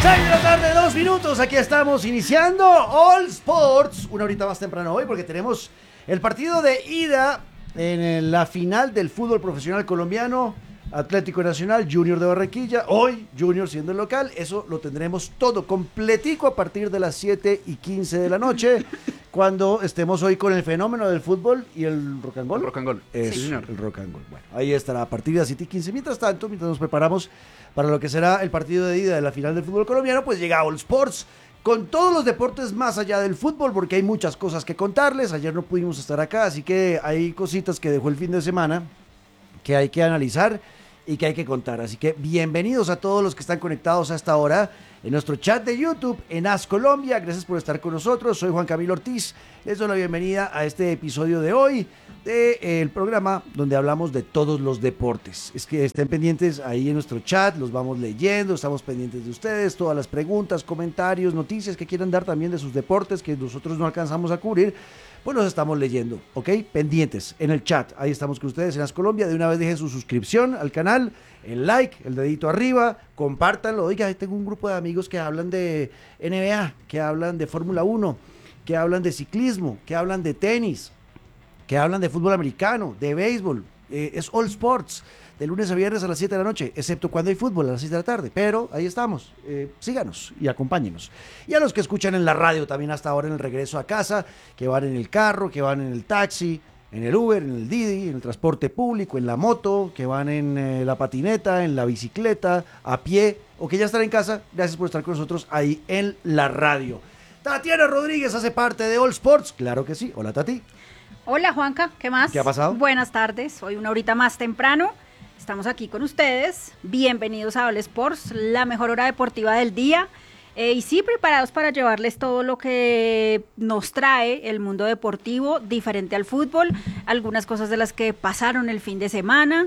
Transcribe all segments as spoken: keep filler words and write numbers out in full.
seis de la tarde, dos minutos, aquí estamos iniciando All Sports, una horita más temprano hoy porque tenemos el partido de ida en la final del fútbol profesional colombiano, Atlético Nacional, Junior de Barranquilla, hoy Junior siendo el local, eso lo tendremos todo completico a partir de las siete y quince de la noche, cuando estemos hoy con el fenómeno del fútbol y el rock and roll. El rock and roll. Es Sí, señor. el rock and roll. Bueno, ahí estará a partir de las siete y quince. Mientras tanto, mientras nos preparamos para lo que será el partido de ida de la final del fútbol colombiano, pues llega All Sports con todos los deportes más allá del fútbol, porque hay muchas cosas que contarles. Ayer no pudimos estar acá, así que hay cositas que dejó el fin de semana que hay que analizar y que hay que contar. Así que bienvenidos a todos los que están conectados a esta hora en nuestro chat de YouTube en As Colombia. Gracias por estar con nosotros. Soy Juan Camilo Ortiz. Les doy la bienvenida a este episodio de hoy del de, eh, programa donde hablamos de todos los deportes. Es que estén pendientes ahí en nuestro chat, los vamos leyendo, estamos pendientes de ustedes, todas las preguntas, comentarios, noticias que quieran dar también de sus deportes que nosotros no alcanzamos a cubrir. Pues los estamos leyendo, ¿ok? Pendientes en el chat. Ahí estamos con ustedes en As Colombia. De una vez dejen su suscripción al canal, el like, el dedito arriba, compártanlo. Oiga, tengo un grupo de amigos que hablan de N B A, que hablan de Fórmula uno, que hablan de ciclismo, que hablan de tenis, que hablan de fútbol americano, de béisbol. Eh, es All Sports, de lunes a viernes a las siete de la noche, excepto cuando hay fútbol a las seis de la tarde, pero ahí estamos, eh, síganos y acompáñenos. Y a los que escuchan en la radio también hasta ahora en el regreso a casa, que van en el carro, que van en el taxi, en el Uber, en el Didi, en el transporte público, en la moto, que van en eh, la patineta, en la bicicleta, a pie, o que ya están en casa, gracias por estar con nosotros ahí en la radio. Tatiana Rodríguez hace parte de All Sports, claro que sí. Hola, Tati. Hola, Juanca, ¿qué más? ¿Qué ha pasado? Buenas tardes, hoy una horita más temprano. Estamos aquí con ustedes, bienvenidos a All Sports, la mejor hora deportiva del día, eh, y sí, preparados para llevarles todo lo que nos trae el mundo deportivo, diferente al fútbol, algunas cosas de las que pasaron el fin de semana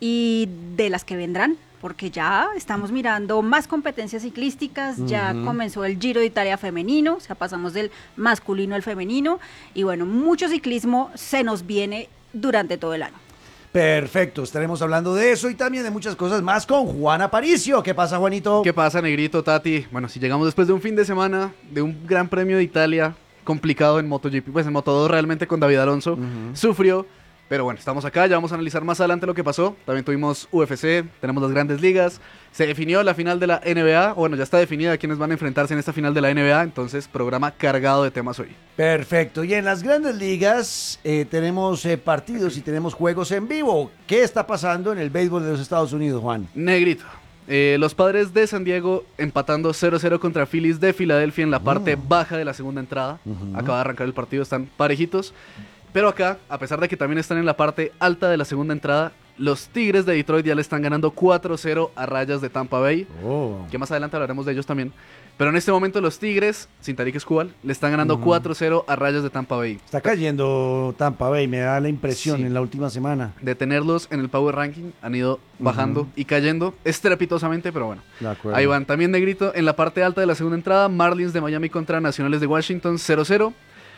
y de las que vendrán, porque ya estamos mirando más competencias ciclísticas, uh-huh. Ya comenzó el Giro de Italia femenino, o sea, pasamos del masculino al femenino, y bueno, mucho ciclismo se nos viene durante todo el año. Perfecto, estaremos hablando de eso y también de muchas cosas más con Juan Aparicio. ¿Qué pasa, Juanito? ¿Qué pasa, Negrito, Tati? Bueno, si llegamos después de un fin de semana de un Gran Premio de Italia complicado en MotoGP, pues en Moto dos realmente con David Alonso, uh-huh. Sufrió, pero bueno, estamos acá, ya vamos a analizar más adelante lo que pasó. También tuvimos U F C, tenemos las grandes ligas, se definió la final de la N B A, bueno, ya está definida quiénes van a enfrentarse en esta final de la N B A, entonces programa cargado de temas hoy. Perfecto, y en las grandes ligas eh, tenemos eh, partidos y tenemos juegos en vivo. ¿Qué está pasando en el béisbol de los Estados Unidos, Juan? Negrito, eh, los Padres de San Diego empatando cero cero contra Phillies de Filadelfia en la parte uh. baja de la segunda entrada. Uh-huh. Acaba de arrancar el partido, están parejitos. Pero acá, a pesar de que también están en la parte alta de la segunda entrada, los Tigres de Detroit ya le están ganando cuatro cero a Rayas de Tampa Bay, oh. que más adelante hablaremos de ellos también. Pero en este momento los Tigres, sin Tarik Skubal, le están ganando uh-huh. cuatro cero a Rayas de Tampa Bay. Está cayendo Tampa Bay, me da la impresión, sí. En la última semana. De tenerlos en el Power Ranking, han ido bajando uh-huh. y cayendo estrepitosamente, pero bueno. Ahí van, también Negrito, en la parte alta de la segunda entrada, Marlins de Miami contra Nacionales de Washington, cero cero.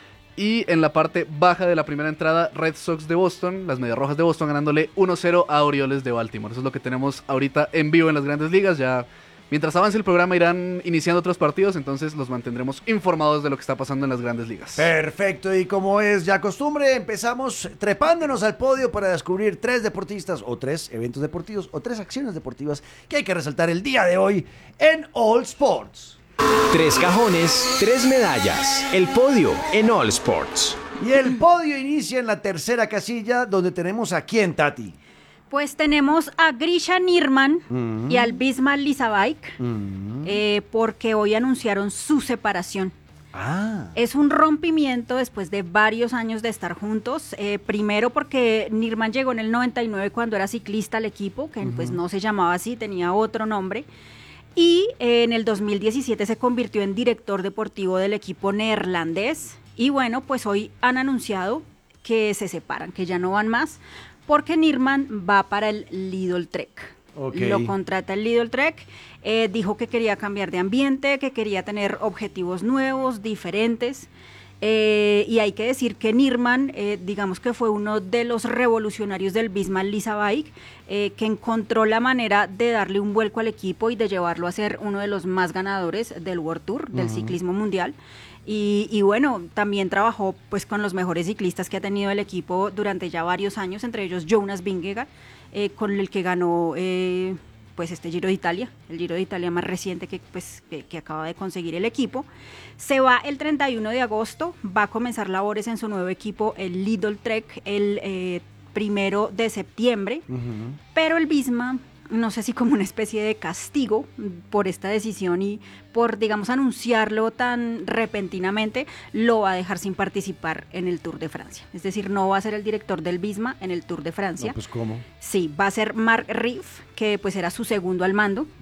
Y en la parte baja de la primera entrada, Red Sox de Boston, las Medias Rojas de Boston, ganándole uno cero a Orioles de Baltimore. Eso es lo que tenemos ahorita en vivo en las grandes ligas. Ya mientras avance el programa irán iniciando otros partidos, entonces los mantendremos informados de lo que está pasando en las grandes ligas. Perfecto, y como es ya costumbre, empezamos trepándonos al podio para descubrir tres deportistas, o tres eventos deportivos, o tres acciones deportivas que hay que resaltar el día de hoy en All Sports. Tres cajones, tres medallas. El podio en All Sports. Y el podio inicia en la tercera casilla, donde tenemos a quién, Tati. Pues tenemos a Grisha Nirman uh-huh. y al Bismal Lisabaik, uh-huh. eh, porque hoy anunciaron su separación. Ah. Es un rompimiento después de varios años de estar juntos. Eh, primero porque Nirman llegó en el noventa y nueve cuando era ciclista al equipo, que uh-huh. pues no se llamaba así, tenía otro nombre. Y eh, en el dos mil diecisiete se convirtió en director deportivo del equipo neerlandés. Y bueno, pues hoy han anunciado que se separan, que ya no van más, porque Nirman va para el Lidl Trek. Okay. Lo contrata el Lidl Trek, eh, dijo que quería cambiar de ambiente, que quería tener objetivos nuevos, diferentes. Eh, y hay que decir que Nirman, eh, digamos que fue uno de los revolucionarios del Visma Lease a Bike, eh, que encontró la manera de darle un vuelco al equipo y de llevarlo a ser uno de los más ganadores del World Tour, del uh-huh. ciclismo mundial. Y, y bueno, también trabajó pues con los mejores ciclistas que ha tenido el equipo durante ya varios años, entre ellos Jonas Vingegaard, eh, con el que ganó eh, pues este Giro de Italia, el Giro de Italia más reciente que, pues, que, que acaba de conseguir el equipo. Se va el treinta y uno de agosto, va a comenzar labores en su nuevo equipo, el Lidl Trek, el eh, primero de septiembre, uh-huh. pero el Visma, no sé si como una especie de castigo por esta decisión y por, digamos, anunciarlo tan repentinamente, lo va a dejar sin participar en el Tour de Francia. Es decir, no va a ser el director del Visma en el Tour de Francia. No, pues ¿cómo? Sí, va a ser Mark Riff, que pues era su segundo al mando, uh-huh.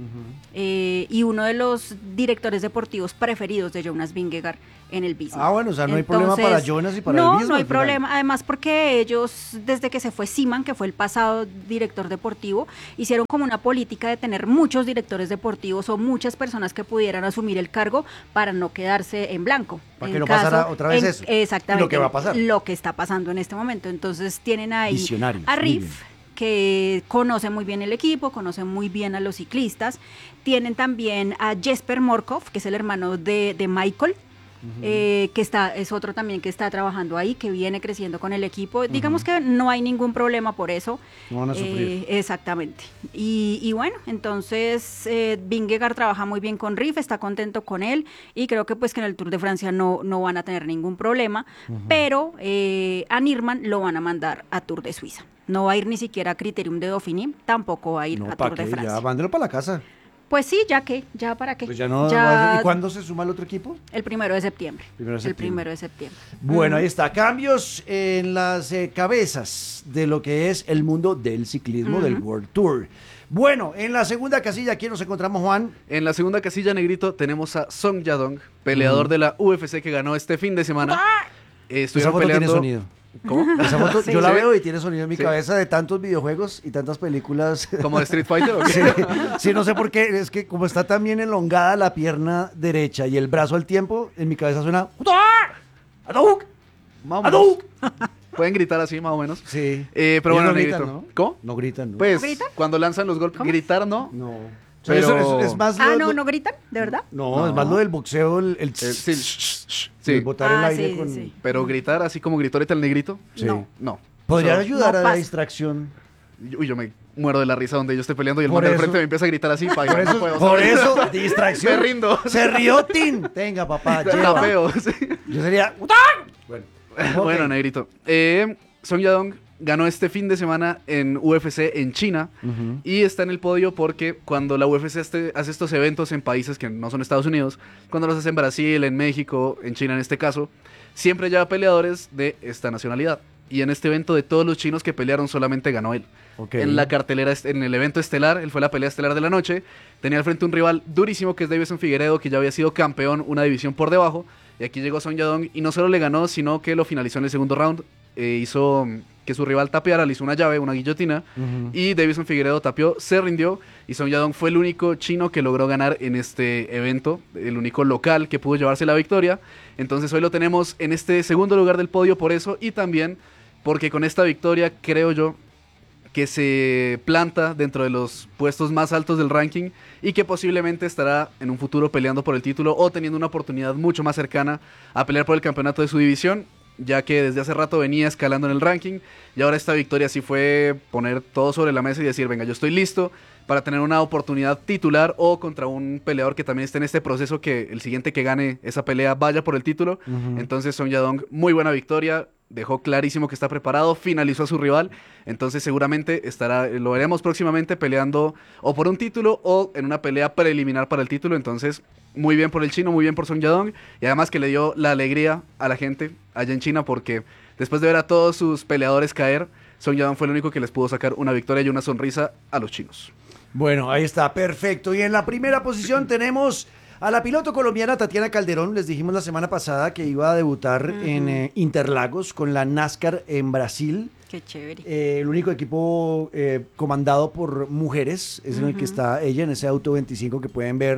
eh, y uno de los directores deportivos preferidos de Jonas Vingegaard en el Visma. Ah, bueno, o sea, no Entonces, hay problema para Jonas y para no, el Visma. No, no hay problema, además porque ellos, desde que se fue Seaman, que fue el pasado director deportivo, hicieron como una política de tener muchos directores deportivos o muchas personas que pudieran asumir el cargo para no quedarse en blanco. Para que no caso, pasara otra vez en, eso. Exactamente. Lo que va a pasar. Lo que está pasando en este momento. Entonces tienen ahí a Riff, que conoce muy bien el equipo, conoce muy bien a los ciclistas. Tienen también a Jesper Morkov, que es el hermano de, de Michael, uh-huh. eh, que está, es otro también que está trabajando ahí, que viene creciendo con el equipo. Uh-huh. Digamos que no hay ningún problema por eso. No van a sufrir. Eh, exactamente. Y, y bueno, entonces eh, Vingegaard trabaja muy bien con Riff, está contento con él y creo que pues que en el Tour de Francia no, no van a tener ningún problema, uh-huh. pero eh, a Nirman lo van a mandar a Tour de Suiza. No va a ir ni siquiera a Criterium de Dauphiné, tampoco va a ir no, a Tour de Francia. Ya, mándelo para la casa. Pues sí, ya que, ya para qué. Pues ya no, ya... ¿Y cuándo se suma el otro equipo? El primero de septiembre. Primero de septiembre. El primero de septiembre. Bueno, uh-huh. ahí está. Cambios en las eh, cabezas de lo que es el mundo del ciclismo, uh-huh. del World Tour. Bueno, en la segunda casilla, ¿quién nos encontramos, Juan? En la segunda casilla, Negrito, tenemos a Song Yadong, peleador uh-huh. de la U F C que ganó este fin de semana. ¡Ah! Eh, estuvieron Esa foto peleando... tiene sonido. ¿Cómo? Esa foto sí. Yo la veo y tiene sonido en mi sí. cabeza de tantos videojuegos y tantas películas. ¿Como de Street Fighter o qué? Sí, sí, no sé por qué, es que como está tan bien elongada la pierna derecha y el brazo al tiempo, en mi cabeza suena ¡Hadouken! ¡Hadouken! Pueden gritar así más o menos. Sí. Eh, pero bueno, no Negrito. Gritan, ¿no? ¿Cómo? No gritan, ¿no? Pues, ¿No gritan? cuando lanzan los golpes, ¿Cómo? gritar no. No. Pero... Eso es, es más ah, lo, no, lo... ¿no gritan? ¿De verdad? No, no. es más lo del boxeo, el, el, el sí, sí. el botar ah, el aire sí, con... Sí. Pero gritar así como gritó ahorita el Negrito, sí. no. No. ¿Podría so, ayudar no a pasa. la distracción? Uy, yo me muero de la risa donde yo estoy peleando y el por man eso, del frente me empieza a gritar así. Pa, por eso, no puedo, por eso distracción. Me rindo. Se rió Tin. Tenga, papá, lleva. Feo, sí. Yo sería... Bueno, okay. Bueno, Negrito. Eh, Song Yadong ganó este fin de semana en U F C en China uh-huh. y está en el podio porque cuando la U F C este, hace estos eventos en países que no son Estados Unidos, cuando los hace en Brasil, en México, en China en este caso, siempre lleva peleadores de esta nacionalidad. Y en este evento de todos los chinos que pelearon solamente ganó él. Okay. En la cartelera, en el evento estelar, él fue la pelea estelar de la noche, tenía al frente un rival durísimo que es Davison Figueiredo, que ya había sido campeón una división por debajo, y aquí llegó Song Yadong y no solo le ganó, sino que lo finalizó en el segundo round, eh, hizo que su rival tapeara, le hizo una llave, una guillotina, uh-huh. y Davison Figueiredo tapió, se rindió, y Song Yadong fue el único chino que logró ganar en este evento, el único local que pudo llevarse la victoria. Entonces hoy lo tenemos en este segundo lugar del podio por eso, y también porque con esta victoria creo yo que se planta dentro de los puestos más altos del ranking y que posiblemente estará en un futuro peleando por el título o teniendo una oportunidad mucho más cercana a pelear por el campeonato de su división, ya que desde hace rato venía escalando en el ranking y ahora esta victoria sí fue poner todo sobre la mesa y decir, venga, yo estoy listo para tener una oportunidad titular o contra un peleador que también esté en este proceso, que el siguiente que gane esa pelea vaya por el título. Uh-huh. Entonces Song Yadong, muy buena victoria, dejó clarísimo que está preparado, finalizó a su rival, entonces seguramente estará, lo veremos próximamente peleando o por un título o en una pelea preliminar para el título. Entonces muy bien por el chino, muy bien por Song Yadong, y además que le dio la alegría a la gente allá en China, porque después de ver a todos sus peleadores caer, Song Yadong fue el único que les pudo sacar una victoria y una sonrisa a los chinos. Bueno, ahí está, perfecto. Y en la primera posición tenemos a la piloto colombiana Tatiana Calderón. Les dijimos la semana pasada que iba a debutar uh-huh. en eh, Interlagos con la NASCAR en Brasil. Qué chévere. Eh, el único equipo eh, comandado por mujeres es uh-huh. en el que está ella, en ese auto veinticinco que pueden ver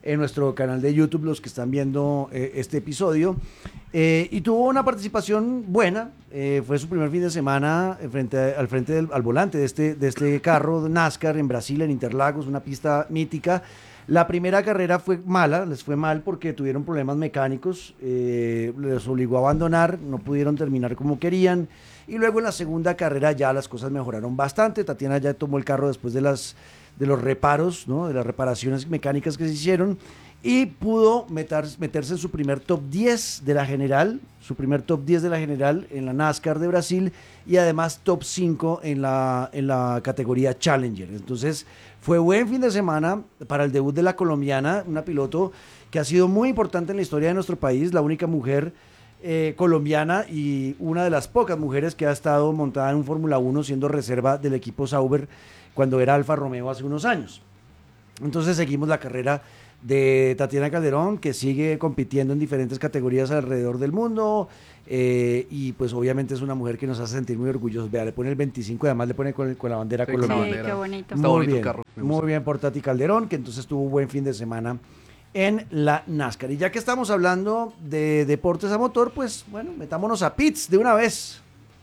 en nuestro canal de YouTube, los que están viendo eh, este episodio. Eh, y tuvo una participación buena, eh, fue su primer fin de semana frente a, al frente del, al volante de este, de este carro de NASCAR en Brasil, en Interlagos, una pista mítica. La primera carrera fue mala, les fue mal porque tuvieron problemas mecánicos, eh, les obligó a abandonar, no pudieron terminar como querían, y luego en la segunda carrera ya las cosas mejoraron bastante. Tatiana ya tomó el carro después de, las, de los reparos, ¿no? De las reparaciones mecánicas que se hicieron, y pudo meter, meterse en su primer top diez de la general, su primer top diez de la general en la NASCAR de Brasil, y además top cinco en la, en la categoría Challenger. Entonces fue buen fin de semana para el debut de la colombiana, una piloto que ha sido muy importante en la historia de nuestro país, la única mujer eh, colombiana y una de las pocas mujeres que ha estado montada en un Fórmula uno siendo reserva del equipo Sauber cuando era Alfa Romeo hace unos años. Entonces seguimos la carrera de Tatiana Calderón, que sigue compitiendo en diferentes categorías alrededor del mundo, eh, y pues obviamente es una mujer que nos hace sentir muy orgullosos. Vea, le pone el veinticinco y además le pone con, con la bandera sí, colombiana. Sí, qué bonito. Muy Está bonito bien, el carro. muy bien por Tati Calderón, que entonces tuvo un buen fin de semana en la NASCAR. Y ya que estamos hablando de deportes a motor, pues bueno, metámonos a pits de una vez.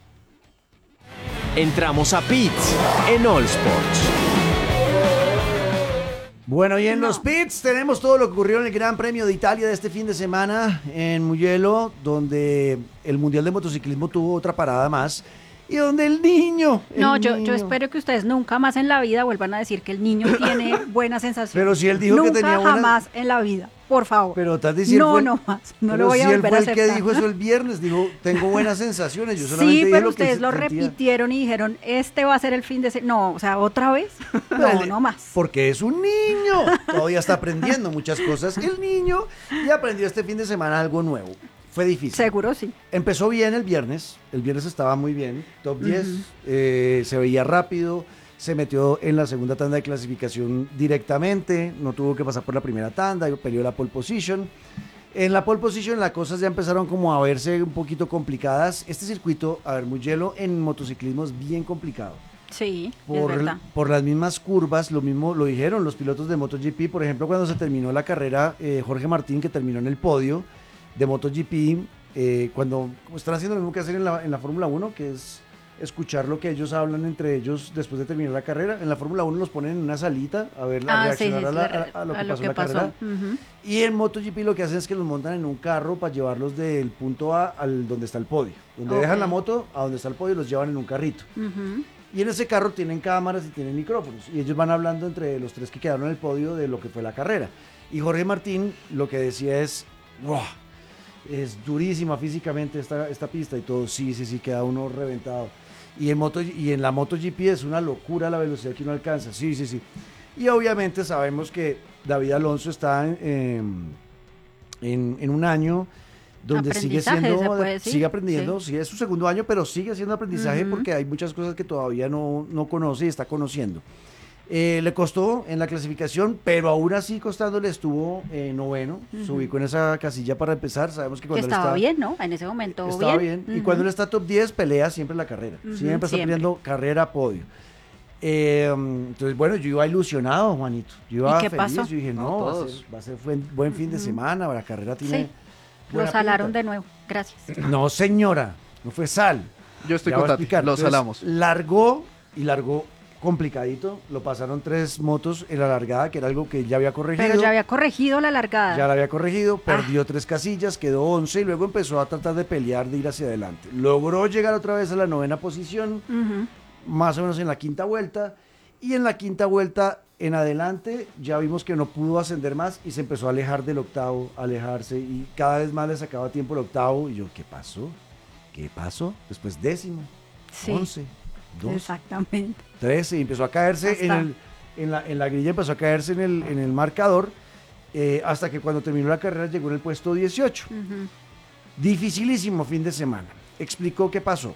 Entramos a pits en All Sports. Bueno, y en No. los pits tenemos todo lo que ocurrió en el Gran Premio de Italia de este fin de semana en Mugello, donde el Mundial de Motociclismo tuvo otra parada más, y donde el niño... el No, yo, niño- yo espero que ustedes nunca más en la vida vuelvan a decir que el niño tiene buena sensación. Pero si él dijo que nunca, tenía buena- jamás en la vida, por favor. Pero Tati, si él no, fue- no más. No pero lo voy si a él volver fue a el aceptar. que dijo eso el viernes, dijo, tengo buenas sensaciones, yo solamente Sí, dije pero lo que ustedes lo sentía. repitieron y dijeron, este va a ser el fin de semana. No, o sea, ¿otra vez? No, Dale, no más. Porque es un niño, todavía está aprendiendo muchas cosas. El niño ya aprendió este fin de semana algo nuevo. Fue difícil. Seguro sí. Empezó bien el viernes, el viernes estaba muy bien, top diez, eh, se veía rápido, se metió en la segunda tanda de clasificación directamente, no tuvo que pasar por la primera tanda, peleó la pole position. En la pole position las cosas ya empezaron como a verse un poquito complicadas. Este circuito, a ver, Mugello en motociclismo es bien complicado. Sí, es Por, verdad. por las mismas curvas, lo mismo lo dijeron los pilotos de MotoGP, por ejemplo, cuando se terminó la carrera, eh, Jorge Martín, que terminó en el podio de MotoGP, eh, cuando están haciendo lo mismo que hacen en la, en la Fórmula uno, que es escuchar lo que ellos hablan entre ellos después de terminar la carrera. En la Fórmula uno los ponen en una salita a ver la Ah, sí, reaccionar sí, a, la- la- a- a lo que a lo pasó que en la pasó. carrera. Ujú. Y en MotoGP lo que hacen es que los montan en un carro para llevarlos del punto A al donde está el podio. Donde Ok. dejan la moto a donde está el podio, los llevan en un carrito. Ujú. Y en ese carro tienen cámaras y tienen micrófonos. Y ellos van hablando entre los tres que quedaron en el podio de lo que fue la carrera. Y Jorge Martín lo que decía es, ¡wow! Es durísima físicamente esta, esta pista y todo. Sí, sí, sí, queda uno reventado. Y en, moto, y en la MotoGP es una locura la velocidad que uno alcanza. Sí, sí, sí. Y obviamente sabemos que David Alonso está en, en, en un año donde sigue Aprendizaje, siendo, se puede decir. sigue aprendiendo, Sí. sí, es su segundo año, pero sigue siendo aprendizaje Ujú. porque hay muchas cosas que todavía no, no conoce y está conociendo. Eh, le costó en la clasificación, pero aún así costándole estuvo eh, noveno, se ubicó en esa casilla para empezar. Sabemos que Que cuando él estaba está, bien, ¿no? En ese momento estaba bien. bien, y Ujú. cuando él está top diez pelea siempre la carrera, Ujú, siempre está siempre. peleando carrera, podio. Eh, entonces, bueno, yo iba ilusionado, Juanito. Yo iba ¿Y qué feliz. pasó? Yo dije, no, No, va, a todos. ser, va a ser buen, buen fin de semana. La carrera tiene. Sí. buena Lo salaron pinta. de nuevo. Gracias. No, señora, no fue sal. Yo estoy Ya con voy a Tati, explicar. lo Entonces, salamos. Largó y largó complicadito. Lo pasaron tres motos en la largada, que era algo que ya había corregido. Pero ya había corregido la largada. Ya la había corregido, Ah. perdió tres casillas, quedó once y luego empezó a tratar de pelear, de ir hacia adelante. Logró llegar otra vez a la novena posición, Ujú. más o menos en la quinta vuelta, y en la quinta vuelta en adelante ya vimos que no pudo ascender más y se empezó a alejar del octavo, alejarse, y cada vez más le sacaba tiempo el octavo, y yo, ¿qué pasó? ¿Qué pasó? Después décimo, Sí. once, doce, Exactamente. trece, y empezó a caerse en, Hasta- el, en, la, en la grilla, empezó a caerse en el, en el marcador, eh, hasta que cuando terminó la carrera llegó en el puesto dieciocho. Ujú. Dificilísimo fin de semana. Explicó qué pasó.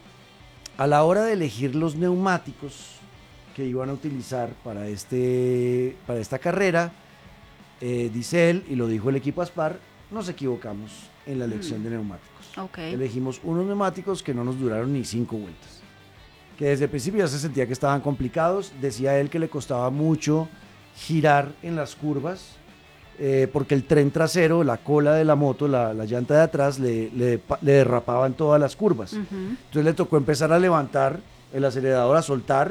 A la hora de elegir los neumáticos que iban a utilizar para, este, para esta carrera, eh, dice él, y lo dijo el equipo Aspar, nos equivocamos en la elección de neumáticos. Ok. Elegimos unos neumáticos que no nos duraron ni cinco vueltas. Que desde el principio ya se sentía que estaban complicados. Decía él que le costaba mucho girar en las curvas. eh, porque el tren trasero, la cola de la moto, la, la llanta de atrás, le, le, le derrapaba en todas las curvas. Uh-huh. Entonces le tocó empezar a levantar el acelerador, a soltar,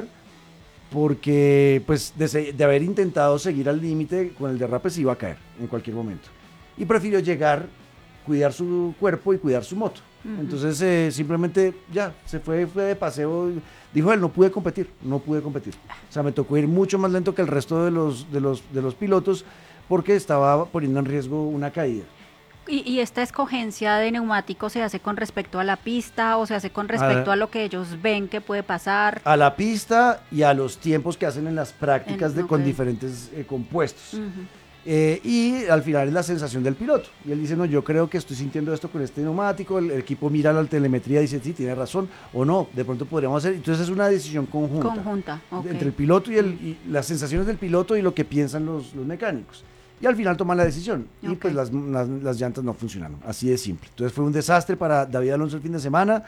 porque pues de, de haber intentado seguir al límite con el derrape se iba a caer en cualquier momento. Y prefirió llegar, cuidar su cuerpo y cuidar su moto. Uh-huh. Entonces eh, simplemente ya, se fue, fue de paseo. Dijo él, no pude competir, no pude competir. O sea, me tocó ir mucho más lento que el resto de los, de los, de los pilotos porque estaba poniendo en riesgo una caída. ¿Y, y esta escogencia de neumáticos se hace con respecto a la pista o se hace con respecto a, a lo que ellos ven que puede pasar? A la pista y a los tiempos que hacen en las prácticas en, de, okay. con diferentes eh, compuestos. Uh-huh. Eh, y al final es la sensación del piloto. Y él dice, no, yo creo que estoy sintiendo esto con este neumático. El, el equipo mira la telemetría y dice, sí, tiene razón, o no, de pronto podríamos hacer. Entonces es una decisión conjunta. Conjunta, okay. Entre el piloto y, el, y las sensaciones del piloto y lo que piensan los, los mecánicos. Y al final toman la decisión. Okay. Y pues las, las, las llantas no funcionaron. Así de simple. Entonces fue un desastre para David Alonso el fin de semana.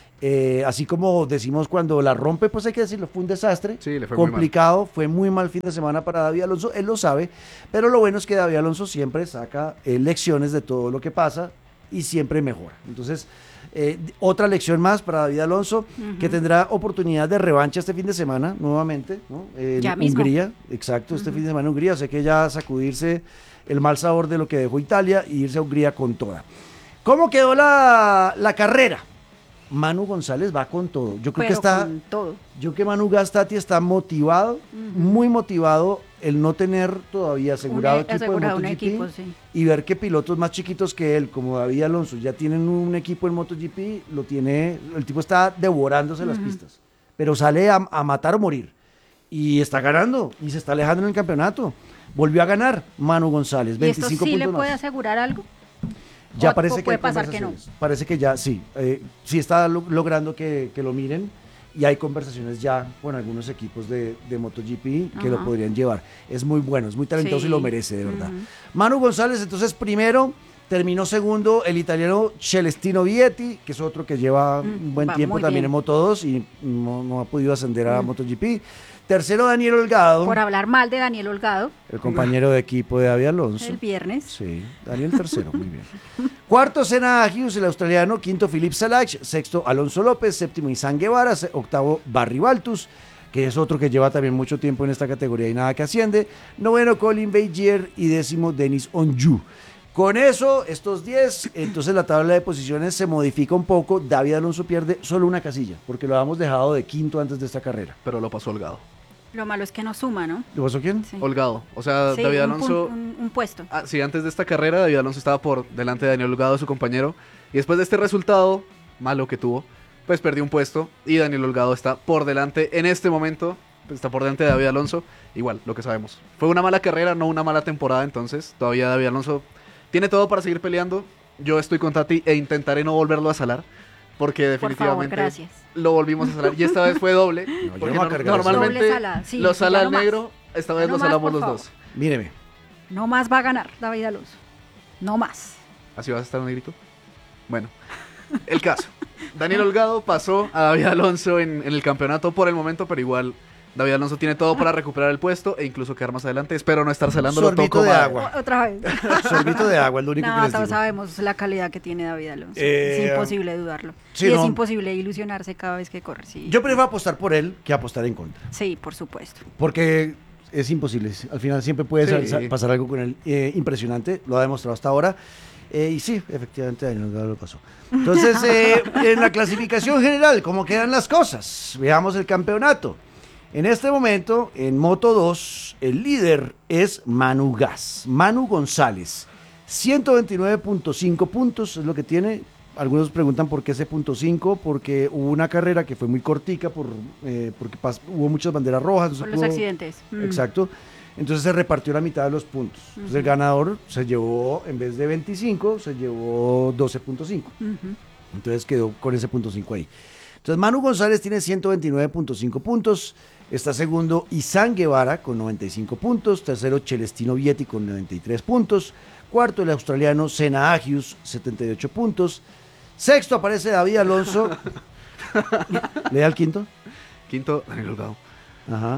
Eh, así como decimos cuando la rompe, pues hay que decirlo, fue un desastre, sí, le fue complicado, muy mal. Fue muy mal fin de semana para David Alonso, él lo sabe, pero lo bueno es que David Alonso siempre saca eh, lecciones de todo lo que pasa y siempre mejora. Entonces, eh, otra lección más para David Alonso, uh-huh. que tendrá oportunidad de revancha este fin de semana, nuevamente, ¿no? Eh, ya en mismo. Hungría, exacto, este uh-huh. fin de semana en Hungría, o sea que ya sacudirse el mal sabor de lo que dejó Italia y irse a Hungría con toda. ¿Cómo quedó la, la carrera? Manu González va con todo. Yo creo Pero que está. Con todo. Yo creo que Manu Gastati está motivado, uh-huh. muy motivado, el no tener todavía asegurado un, equipo asegurado de MotoGP equipo, sí. y ver que pilotos más chiquitos que él, como David Alonso, ya tienen un equipo en MotoGP, lo tiene. El tipo está devorándose uh-huh. las pistas, pero sale a, a matar o morir y está ganando y se está alejando en el campeonato. Volvió a ganar Manu González, veinticinco ¿Y esto sí puntos le puede más. asegurar algo? Ya o parece que puede pasar que no. Parece que ya sí, eh, sí está lo, logrando que, que lo miren y hay conversaciones ya con algunos equipos de, de MotoGP que uh-huh. lo podrían llevar. Es muy bueno, es muy talentoso sí. y lo merece, de verdad. Uh-huh. Manu González, entonces primero, terminó segundo el italiano Celestino Vietti, que es otro que lleva uh-huh. un buen Va tiempo también bien. en Moto dos y no, no ha podido ascender uh-huh. a MotoGP. Tercero, Daniel Holgado. Por hablar mal de Daniel Holgado. El compañero de equipo de David Alonso. El viernes. Sí, Daniel tercero, muy bien. Cuarto, Senna Hughes, el australiano. Quinto, Philippe Salach. Sexto, Alonso López. Séptimo, Izan Guevara. Octavo, Barry Baltus, que es otro que lleva también mucho tiempo en esta categoría y nada que asciende. Noveno, Colin Begier. Y décimo, Denis Onyu. Con eso, estos diez, entonces la tabla de posiciones se modifica un poco. David Alonso pierde solo una casilla, porque lo habíamos dejado de quinto antes de esta carrera. Pero lo pasó Holgado. Lo malo es que no suma, ¿no? ¿Lo pasó quién? Sí. Holgado. O sea, sí, David un Alonso... Pun, un, un puesto. Ah, sí, antes de esta carrera, David Alonso estaba por delante de Daniel Holgado, su compañero. Y después de este resultado malo que tuvo, pues perdió un puesto. Y Daniel Holgado está por delante en este momento. Pues está por delante de David Alonso. Igual, lo que sabemos. Fue una mala carrera, no una mala temporada. Entonces, todavía David Alonso tiene todo para seguir peleando. Yo estoy con Tati e intentaré no volverlo a salar. Porque definitivamente Por favor, lo volvimos a salar. Y esta vez fue doble. No, porque no, normalmente sí, lo sala no el más. negro. Esta vez no lo más, salamos los favor. dos. Míreme. No más va a ganar David Alonso. No más. ¿Así vas a estar, negrito? Bueno, el caso. Daniel Holgado pasó a David Alonso en, en el campeonato por el momento, pero igual David Alonso tiene todo para recuperar el puesto e incluso quedar más adelante. Espero no estar salándolo todo. Sorbito de agua. O, otra vez. Sorbito de agua, es lo único no, que les todos digo. sabemos la calidad que tiene David Alonso. Eh, es imposible dudarlo. Sí, y no. es imposible ilusionarse cada vez que corre. Sí. Yo prefiero apostar por él que apostar en contra. Sí, por supuesto. Porque es imposible. Al final siempre puede Sí. pasar algo con él eh, impresionante. Lo ha demostrado hasta ahora. Eh, y sí, efectivamente, Daniel Holgado lo pasó. Entonces, eh, en la clasificación general, ¿cómo quedan las cosas? Veamos el campeonato. En este momento, en Moto dos, el líder es Manu Gas, Manu González. ciento veintinueve punto cinco puntos es lo que tiene. Algunos preguntan por qué ese punto cinco, porque hubo una carrera que fue muy cortica, por, eh, porque pas- hubo muchas banderas rojas. No Por se los pudo- accidentes. Mm. Exacto. Entonces se repartió la mitad de los puntos. Entonces el ganador se llevó, en vez de veinticinco, se llevó doce punto cinco. Uh-huh. Entonces quedó con ese punto cinco ahí. Entonces Manu González tiene ciento veintinueve punto cinco puntos. Está segundo Izan Guevara con noventa y cinco puntos. Tercero Celestino Vietti con noventa y tres puntos. Cuarto el australiano Senna Hughes, setenta y ocho puntos. Sexto aparece David Alonso. ¿Le da el quinto? Quinto, Daniel Holgado. Ajá.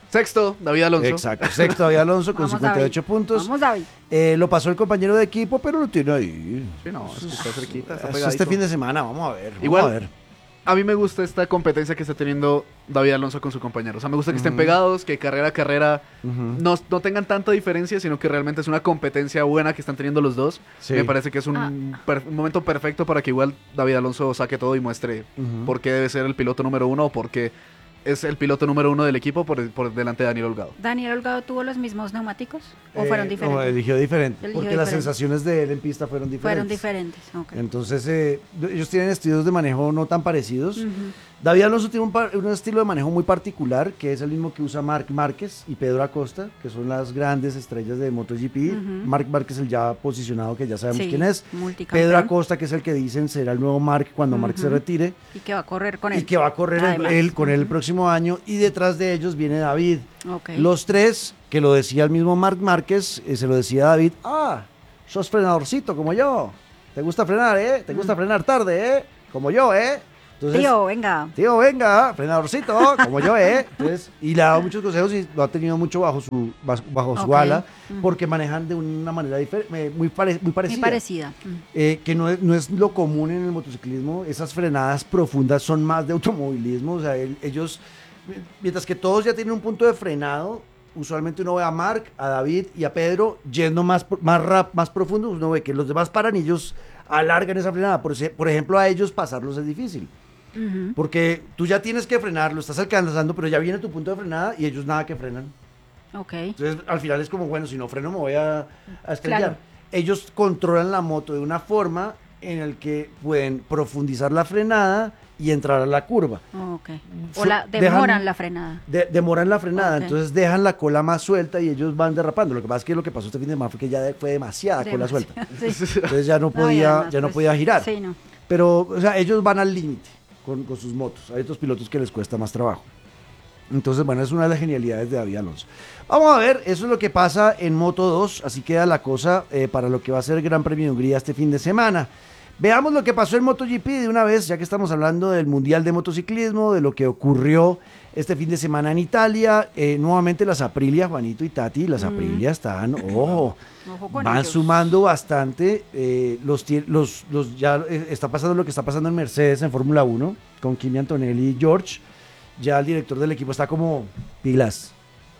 Sexto, David Alonso. Exacto, sexto David Alonso con Vamos, cincuenta y ocho David. puntos. Vamos, David. Eh, lo pasó el compañero de equipo, pero lo tiene ahí. Sí, no, es que está cerquita, está Es pegadito. este fin de semana, vamos a ver. Vamos Igual, a ver. A mí me gusta esta competencia que está teniendo David Alonso con su compañero. O sea, me gusta que estén pegados, que carrera a carrera Ujú. no, no tengan tanta diferencia, sino que realmente es una competencia buena que están teniendo los dos. Sí. Me parece que es un, Ah. per- un momento perfecto para que igual David Alonso saque todo y muestre Ujú. por qué debe ser el piloto número uno o por qué es el piloto número uno del equipo por, por delante de Daniel Holgado. ¿Daniel Holgado tuvo los mismos neumáticos o Eh, fueron No, diferentes? eligió diferente, Eligió porque las diferente. sensaciones de él en pista fueron diferentes. Fueron diferentes, ok. Entonces, eh, ellos tienen estilos de manejo no tan parecidos. Ujú. David Alonso tiene un, par- un estilo de manejo muy particular, que es el mismo que usa Marc Márquez y Pedro Acosta, que son las grandes estrellas de MotoGP. Ujú. Marc Márquez, el ya posicionado, que ya sabemos Sí, quién es. multicampeón. Pedro Acosta, que es el que dicen será el nuevo Marc cuando Marc se Ujú. retire. Y que va a correr con él. Y que va a correr el- Además. él con él el Ujú. próximo año. Y detrás de ellos viene David. Ok. Los tres, que lo decía el mismo Marc Márquez, eh, se lo decía David, ah, sos frenadorcito como yo. ¿Te gusta frenar, eh? ¿Te gusta frenar tarde, eh? Como yo, eh? Entonces, Tío, venga. Tío, venga, frenadorcito, como yo, ¿eh? Entonces, y le ha dado muchos consejos y lo ha tenido mucho bajo su, bajo, bajo su Ok. ala, Ujú. porque manejan de una manera diferente, muy, pare- muy parecida. Muy parecida. Mm. Eh, que no es, no es lo común en el motociclismo, esas frenadas profundas son más de automovilismo, o sea, el- ellos, mientras que todos ya tienen un punto de frenado, usualmente uno ve a Marc, a David y a Pedro yendo más, pro- más, rap, más profundo, uno ve que los demás paran y ellos alargan esa frenada, por, ese- por ejemplo, a ellos pasarlos es difícil. Ujú. Porque tú ya tienes que frenar, lo estás alcanzando, pero ya viene tu punto de frenada y ellos nada que frenan. Ok. Entonces, al final es como, bueno, si no freno me voy a, a estrellar. Claro. Ellos controlan la moto de una forma en el que pueden profundizar la frenada y entrar a la curva. Ok. O la Dejan- demoran la frenada. De- demoran la frenada, Ok. entonces dejan la cola más suelta y ellos van derrapando. Lo que pasa es que lo que pasó este fin de semana fue que ya de- fue demasiada cola suelta. Sí. Entonces ya no No, y podía, además, ya no pues, podía girar. Sí, no. Pero, o sea, ellos van al límite con, con sus motos. Hay otros pilotos que les cuesta más trabajo. Entonces, bueno, es una de las genialidades de David Alonso. Vamos a ver, eso es lo que pasa en Moto dos. Así queda la cosa eh, para lo que va a ser el Gran Premio de Hungría este fin de semana. Veamos lo que pasó en MotoGP de una vez, ya que estamos hablando del Mundial de Motociclismo, de lo que ocurrió este fin de semana en Italia. Eh, nuevamente las Aprilia, Juanito y Tati, las Aprilia están, ojo, Ojo con van ellos. sumando bastante. eh, los, tie- los, los, ya eh, está pasando lo que está pasando en Mercedes en Fórmula uno, con Kimi Antonelli y George. Ya el director del equipo está como, pilas,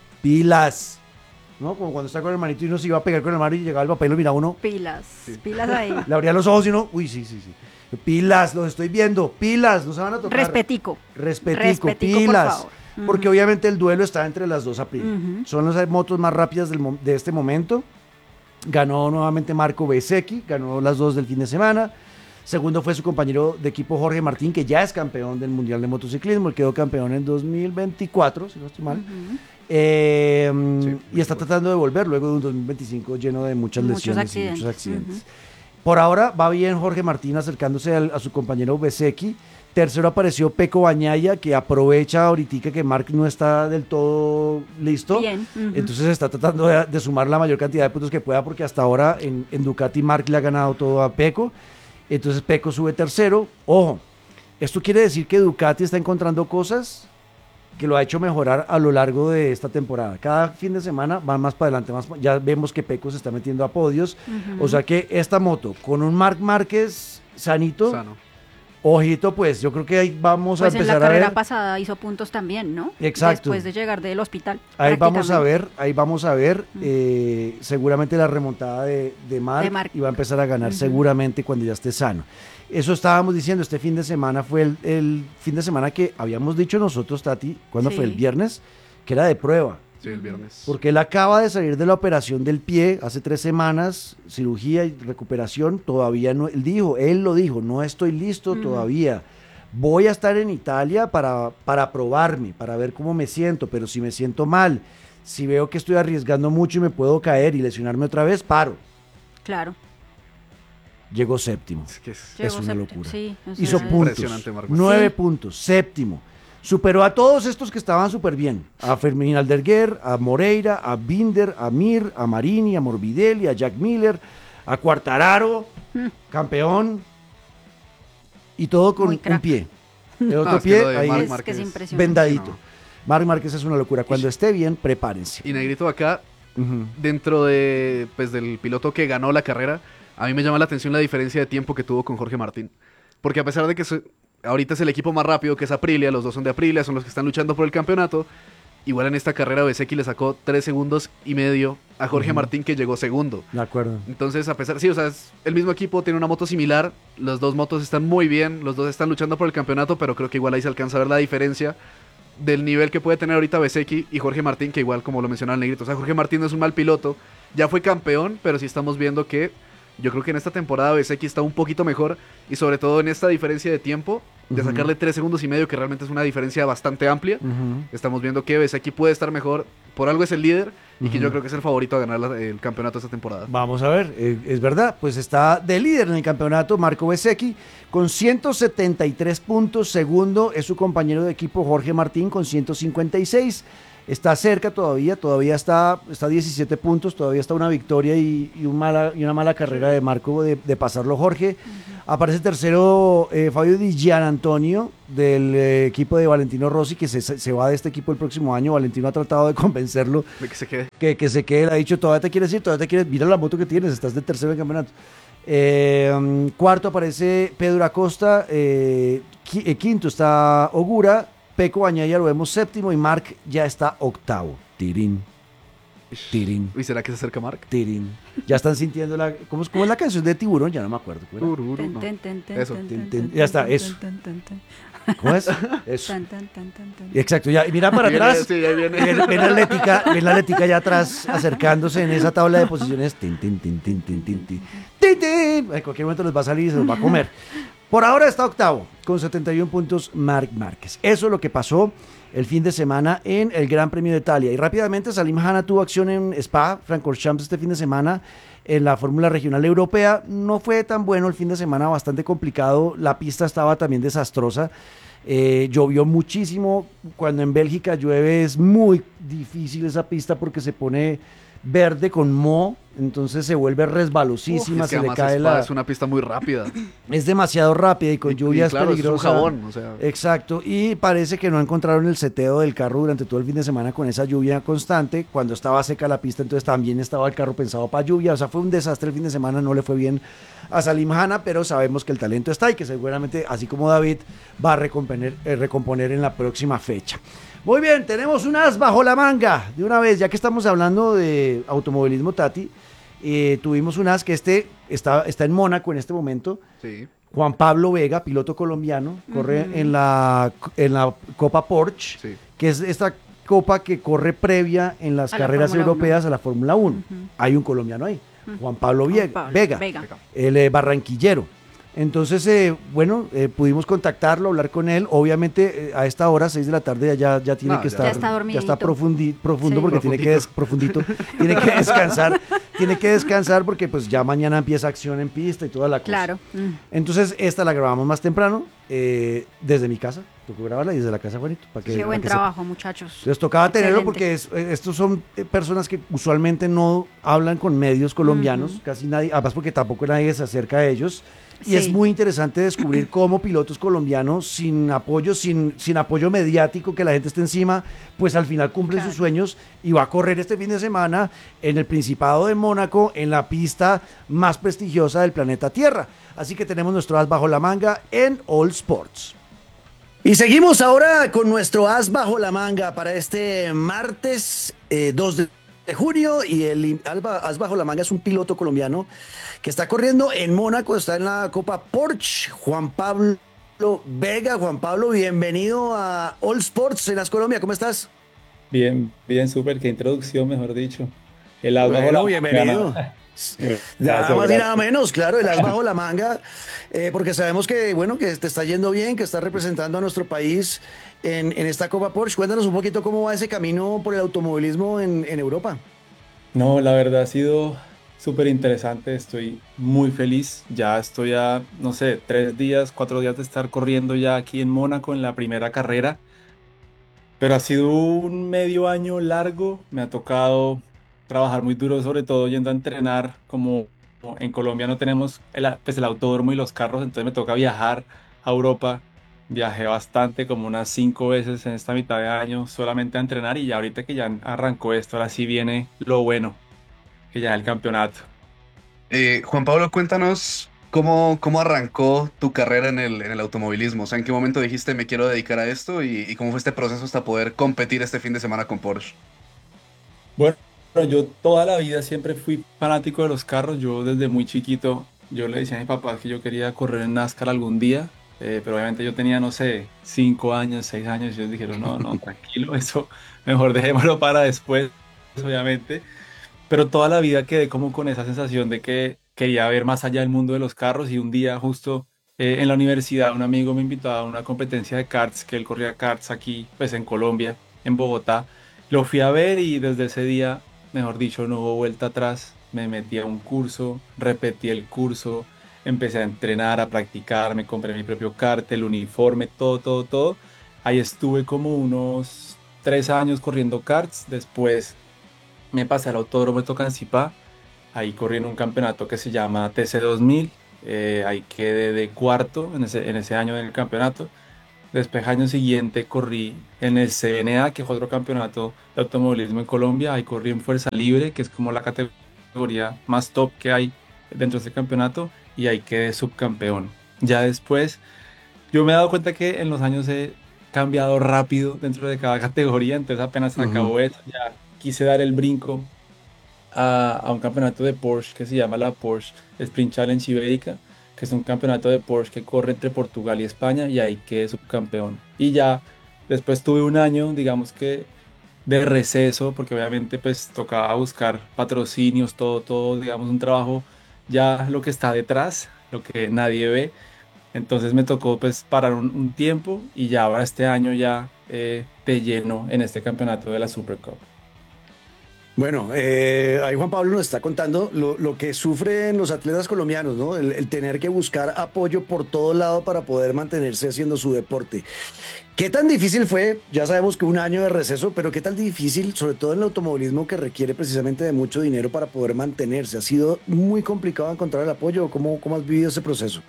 pilas. ¿No? Como cuando está con el manito y uno se iba a pegar con el mano y llegaba el papel y lo mira uno, Pilas. Pilas ahí. le abría los ojos y uno, uy, sí, sí, sí. Pilas, los estoy viendo, pilas, no se van a tocar. Respetico. Respetico, Respetico, por pilas. favor. Ujú. Porque obviamente el duelo está entre las dos Aprilia. Ujú. Son las motos más rápidas del mo- de este momento. Ganó nuevamente Marco Bezzecchi, ganó las dos del fin de semana. Segundo fue su compañero de equipo Jorge Martín, que ya es campeón del Mundial de Motociclismo. Él quedó campeón en dos mil veinticuatro, si no estoy mal. Ujú. Eh, Sí, y está tratando de volver luego de un dos mil veinticinco lleno de muchas Muchos lesiones y muchos accidentes. accidentes. Por ahora va bien Jorge Martín acercándose al- a su compañero Bezzecchi. Tercero apareció Pecco Bagnaia, que aprovecha ahorita que Marc no está del todo listo. Bien. Ujú. Entonces está tratando de, de sumar la mayor cantidad de puntos que pueda, porque hasta ahora en, en Ducati Marc le ha ganado todo a Pecco. Entonces Pecco sube tercero. Ojo, esto quiere decir que Ducati está encontrando cosas que lo ha hecho mejorar a lo largo de esta temporada. Cada fin de semana van más para adelante, más, pa- ya vemos que Pecco se está metiendo a podios. Ujú. O sea que esta moto con un Marc Márquez sanito, Sano. ojito, pues yo creo que ahí vamos Pues a en la empezar a carrera ver. pasada hizo puntos también, ¿no? Exacto. Después de llegar del hospital. Ahí vamos a prácticamente. ver, ahí vamos a ver Mm. eh, seguramente la remontada de, de Marc, De Marc. y va a empezar a ganar Ujú. seguramente cuando ya esté sano. Eso estábamos diciendo, este fin de semana fue el, el fin de semana que habíamos dicho nosotros, Tati, cuando Sí. fue el viernes, que era de prueba. Sí, el viernes. Porque él acaba de salir de la operación del pie hace tres semanas, cirugía y recuperación, todavía no, él dijo, él lo dijo, no estoy listo Ujú. todavía. Voy a estar en Italia para, para probarme, para ver cómo me siento, pero si me siento mal, si veo que estoy arriesgando mucho y me puedo caer y lesionarme otra vez, paro. Claro. Llegó séptimo. Es que es- Es Llegó una séptimo, locura. sí, o sea, Hizo es- puntos, Impresionante, Marco. nueve Sí. puntos, séptimo. Superó a todos estos que estaban súper bien. A Fermín Alderguer, a Moreira, a Binder, a Mir, a Marini, a Morbidelli, a Jack Miller, a Quartararo, Mm. campeón. Y todo con Muy un crack. pie. El otro No, es que pie lo de ahí Marc Es que Márquez es impresionante. vendadito. No. Marc Márquez es una locura. Cuando esté bien, prepárense. Y Negrito, acá, uh-huh. dentro de, pues, del piloto que ganó la carrera, a mí me llama la atención la diferencia de tiempo que tuvo con Jorge Martín. Porque a pesar de que se, ahorita es el equipo más rápido, que es Aprilia, los dos son de Aprilia, son los que están luchando por el campeonato, igual en esta carrera Bezzecchi le sacó tres segundos y medio a Jorge uh-huh. Martín, que llegó segundo. De acuerdo. Entonces, a pesar, sí, o sea, es el mismo equipo, tiene una moto similar, las dos motos están muy bien, los dos están luchando por el campeonato, pero creo que igual ahí se alcanza a ver la diferencia del nivel que puede tener ahorita Bezzecchi y Jorge Martín, que igual, como lo mencionaba el Negrito, o sea, Jorge Martín no es un mal piloto, ya fue campeón, pero sí estamos viendo que yo creo que en esta temporada Bezzecchi está un poquito mejor, y sobre todo en esta diferencia de tiempo, de uh-huh. sacarle tres segundos y medio, que realmente es una diferencia bastante amplia. Uh-huh. Estamos viendo que Bezzecchi puede estar mejor, por algo es el líder, y uh-huh. que yo creo que es el favorito a ganar la, el campeonato esta temporada. Vamos a ver, eh, es verdad, pues está de líder en el campeonato Marco Bezzecchi con ciento setenta y tres puntos, segundo es su compañero de equipo Jorge Martín con ciento cincuenta y seis. Está cerca todavía, todavía está, está a diecisiete puntos, todavía está una victoria y, y, un mala, y una mala carrera de Marco de, de pasarlo Jorge. Uh-huh. Aparece tercero eh, Fabio Di Gianantonio del eh, equipo de Valentino Rossi, que se, se va de este equipo el próximo año. Valentino ha tratado de convencerlo de que se quede. Que, que se quede, le ha dicho, todavía te quieres ir, todavía te quieres, mira la moto que tienes, estás de tercero en el campeonato. Eh, um, cuarto aparece Pedro Acosta, eh, qui, eh, quinto está Ogura, Peco Bañaya lo vemos séptimo y Marc ya está octavo. Tirín. Tirín. ¿Y será que se acerca Marc? Tirín. Ya están sintiendo la... ¿Cómo es, cómo es la canción de Tiburón? Ya no me acuerdo. Tururu, no. Eso. Ya está, eso. ¿Cómo es? Eso. Exacto, ya. Y mira para atrás. Sí, ahí viene. Ven, ven la Atlética, ven la Atlética ya atrás acercándose en esa tabla de posiciones. Tin, tin, tin, tin, tin, tin, tin. Tin, tin. En cualquier momento les va a salir y se los va a comer. Por ahora está octavo, con setenta y uno puntos Marc Márquez. Eso es lo que pasó el fin de semana en el Gran Premio de Italia. Y rápidamente Salim Hanna tuvo acción en Spa, Francorchamps este fin de semana en la Fórmula Regional Europea. No fue tan bueno el fin de semana, bastante complicado. La pista estaba también desastrosa. Eh, llovió muchísimo. Cuando en Bélgica llueve es muy difícil esa pista porque se pone verde con moho, entonces se vuelve resbalosísima. Uf, es que se le cae Spa la... es una pista muy rápida. Es demasiado rápida y con y, lluvia y es claro, peligrosa. Es un jabón, o sea. Exacto, y parece que no encontraron el seteo del carro durante todo el fin de semana con esa lluvia constante. Cuando estaba seca la pista, entonces también estaba el carro pensado para lluvia. O sea, fue un desastre el fin de semana, no le fue bien a Salim Hanna, pero sabemos que el talento está y que seguramente, así como David, va a recomponer, eh, recomponer en la próxima fecha. Muy bien, tenemos un as bajo la manga. De una vez, ya que estamos hablando de automovilismo, Tati, eh, tuvimos un as que este está, está en Mónaco en este momento. Sí. Juan Pablo Vega, piloto colombiano, corre uh-huh. en, la, en la Copa Porsche, sí. que es esta copa que corre previa en las a carreras europeas uno. A la Fórmula uno. Uh-huh. Hay un colombiano ahí, uh-huh. Juan Pablo, Juan Viega, Pablo Vega, Vega, el eh, barranquillero. Entonces, eh, bueno, eh, pudimos contactarlo, hablar con él. Obviamente, eh, a esta hora, seis de la tarde, ya, ya tiene no, que estar. Ya está dormidito. Ya está profundi, profundo sí. porque profundito. tiene que, des, profundito, tiene que descansar. Tiene que descansar porque, pues, ya mañana empieza acción en pista y toda la cosa. Claro. Mm. Entonces, esta la grabamos más temprano, eh, desde mi casa. Tocó grabarla y desde la casa, Juanito. Para que, Qué buen para que trabajo, se... muchachos. Les tocaba tenerlo Excelente. porque es, estos son personas que usualmente no hablan con medios colombianos, uh-huh. casi nadie, además porque tampoco nadie se acerca a ellos. Y sí. es muy interesante descubrir cómo pilotos colombianos sin apoyo, sin, sin apoyo mediático, que la gente esté encima, pues al final cumplen claro. sus sueños y va a correr este fin de semana en el Principado de Mónaco, en la pista más prestigiosa del planeta Tierra. Y que tenemos nuestro as bajo la manga en All Sports. Y seguimos ahora con nuestro as bajo la manga para este martes eh, dos de junio, y el as bajo la manga es un piloto colombiano que está corriendo en Mónaco, está en la Copa Porsche, Juan Pablo Vega. Juan Pablo, bienvenido a All Sports en As Colombia, ¿cómo estás? Bien, bien, súper, qué introducción, mejor dicho. El as bueno, bajo la bienvenido. Manga. Nada más y nada menos, claro, el as bajo la manga, eh, porque sabemos que, bueno, que te está yendo bien, que estás representando a nuestro país en, en esta Copa Porsche. Cuéntanos un poquito cómo va ese camino por el automovilismo en, en Europa. No, la verdad ha sido súper interesante, estoy muy feliz. Ya estoy a, no sé, tres días, cuatro días de estar corriendo ya aquí en Mónaco en la primera carrera. Pero ha sido un medio año largo, me ha tocado trabajar muy duro, sobre todo yendo a entrenar. Como en Colombia no tenemos el, pues el autódromo y los carros, entonces me toca viajar a Europa viajé bastante, como unas cinco veces en esta mitad de año solamente a entrenar y ya ahorita que ya arrancó esto, ahora sí viene lo bueno, que ya es el campeonato. Eh, Juan Pablo, cuéntanos cómo, cómo arrancó tu carrera en el, en el automovilismo. O sea, ¿en qué momento dijiste me quiero dedicar a esto y, y cómo fue este proceso hasta poder competir este fin de semana con Porsche? Bueno, yo toda la vida siempre fui fanático de los carros. Yo desde muy chiquito, yo le decía a mi papá que yo quería correr en NASCAR algún día, eh, pero obviamente yo tenía, no sé, cinco años, seis años, y ellos dijeron, no, no, tranquilo, eso mejor dejémoslo para después, obviamente. Pero toda la vida quedé como con esa sensación de que quería ver más allá del mundo de los carros y un día justo eh, en la universidad un amigo me invitó a una competencia de karts, que él corría karts aquí, pues en Colombia, en Bogotá. Lo fui a ver y desde ese día, mejor dicho, no hubo vuelta atrás. Me metí a un curso, repetí el curso, empecé a entrenar, a practicar, me compré mi propio kart, el uniforme, todo, todo, todo. Ahí estuve como unos tres años corriendo karts, después me pasé al Autódromo de Tocancipá, ahí corrí en un campeonato que se llama T C dos mil, eh, ahí quedé de cuarto en ese, en ese año en el campeonato. Después, año siguiente, corrí en el C N A, que es otro campeonato de automovilismo en Colombia. Ahí corrí en Fuerza Libre, que es como la categoría más top que hay dentro de ese campeonato, y ahí quedé subcampeón. Ya después, yo me he dado cuenta que en los años he cambiado rápido dentro de cada categoría, entonces apenas se Ujú. acabó eso, ya quise dar el brinco a, a un campeonato de Porsche que se llama la Porsche Sprint Challenge Ibérica, que es un campeonato de Porsche que corre entre Portugal y España y ahí quedé subcampeón. Y ya después tuve un año, digamos que de receso, porque obviamente pues tocaba buscar patrocinios, todo, todo, digamos un trabajo ya lo que está detrás, lo que nadie ve. Entonces me tocó pues parar un, un tiempo y ya ahora este año ya eh, de lleno en este campeonato de la Super Cup. Bueno, eh, ahí Juan Pablo nos está contando lo, lo que sufren los atletas colombianos, ¿no? El, el tener que buscar apoyo por todo lado para poder mantenerse haciendo su deporte. ¿Qué tan difícil fue? Ya sabemos que un año de receso, pero ¿qué tan difícil, sobre todo en el automovilismo que requiere precisamente de mucho dinero para poder mantenerse? ¿Ha sido muy complicado encontrar el apoyo? ¿Cómo, cómo has vivido ese proceso?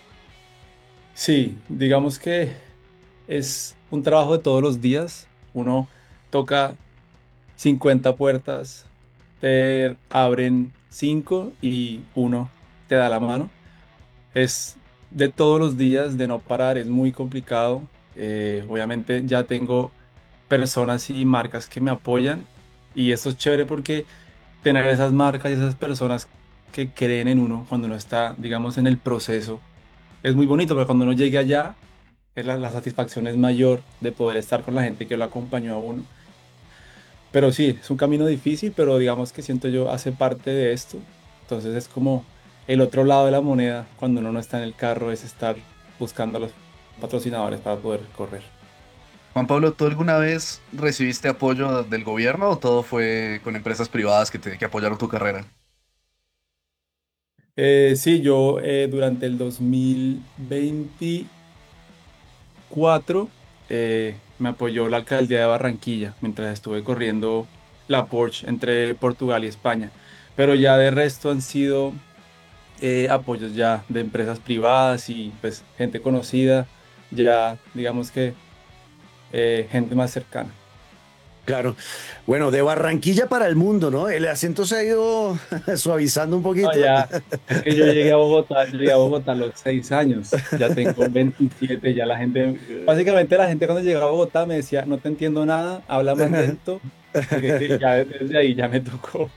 Sí, digamos que es un trabajo de todos los días. Uno toca cincuenta puertas, te abren cinco y uno te da la mano. Es de todos los días, de no parar, es muy complicado. Eh, obviamente ya tengo personas y marcas que me apoyan y eso es chévere porque tener esas marcas y esas personas que creen en uno cuando uno está, digamos, en el proceso es muy bonito, pero cuando uno llegue allá, es la, la satisfacción es mayor de poder estar con la gente que lo acompañó a uno. Pero sí, es un camino difícil, pero digamos que siento yo hace parte de esto. Entonces es como el otro lado de la moneda cuando uno no está en el carro, es estar buscando a los patrocinadores para poder correr. Juan Pablo, ¿tú alguna vez recibiste apoyo del gobierno o todo fue con empresas privadas que te que apoyaron tu carrera? Eh, sí, yo eh, durante el dos mil veinticuatro eh, me apoyó la alcaldía de Barranquilla mientras estuve corriendo la Porsche entre Portugal y España. Pero ya de resto han sido eh, apoyos ya de empresas privadas y pues gente conocida, ya digamos que eh, gente más cercana. Claro. Bueno, de Barranquilla para el mundo, ¿no? El acento se ha ido suavizando un No, poquito. ya, es que yo llegué a Bogotá, yo llegué a Bogotá a los seis años, ya tengo veintisiete, ya la gente, básicamente la gente cuando llegaba a Bogotá me decía, no te entiendo nada, habla más lento, porque sí, ya desde ahí ya me tocó.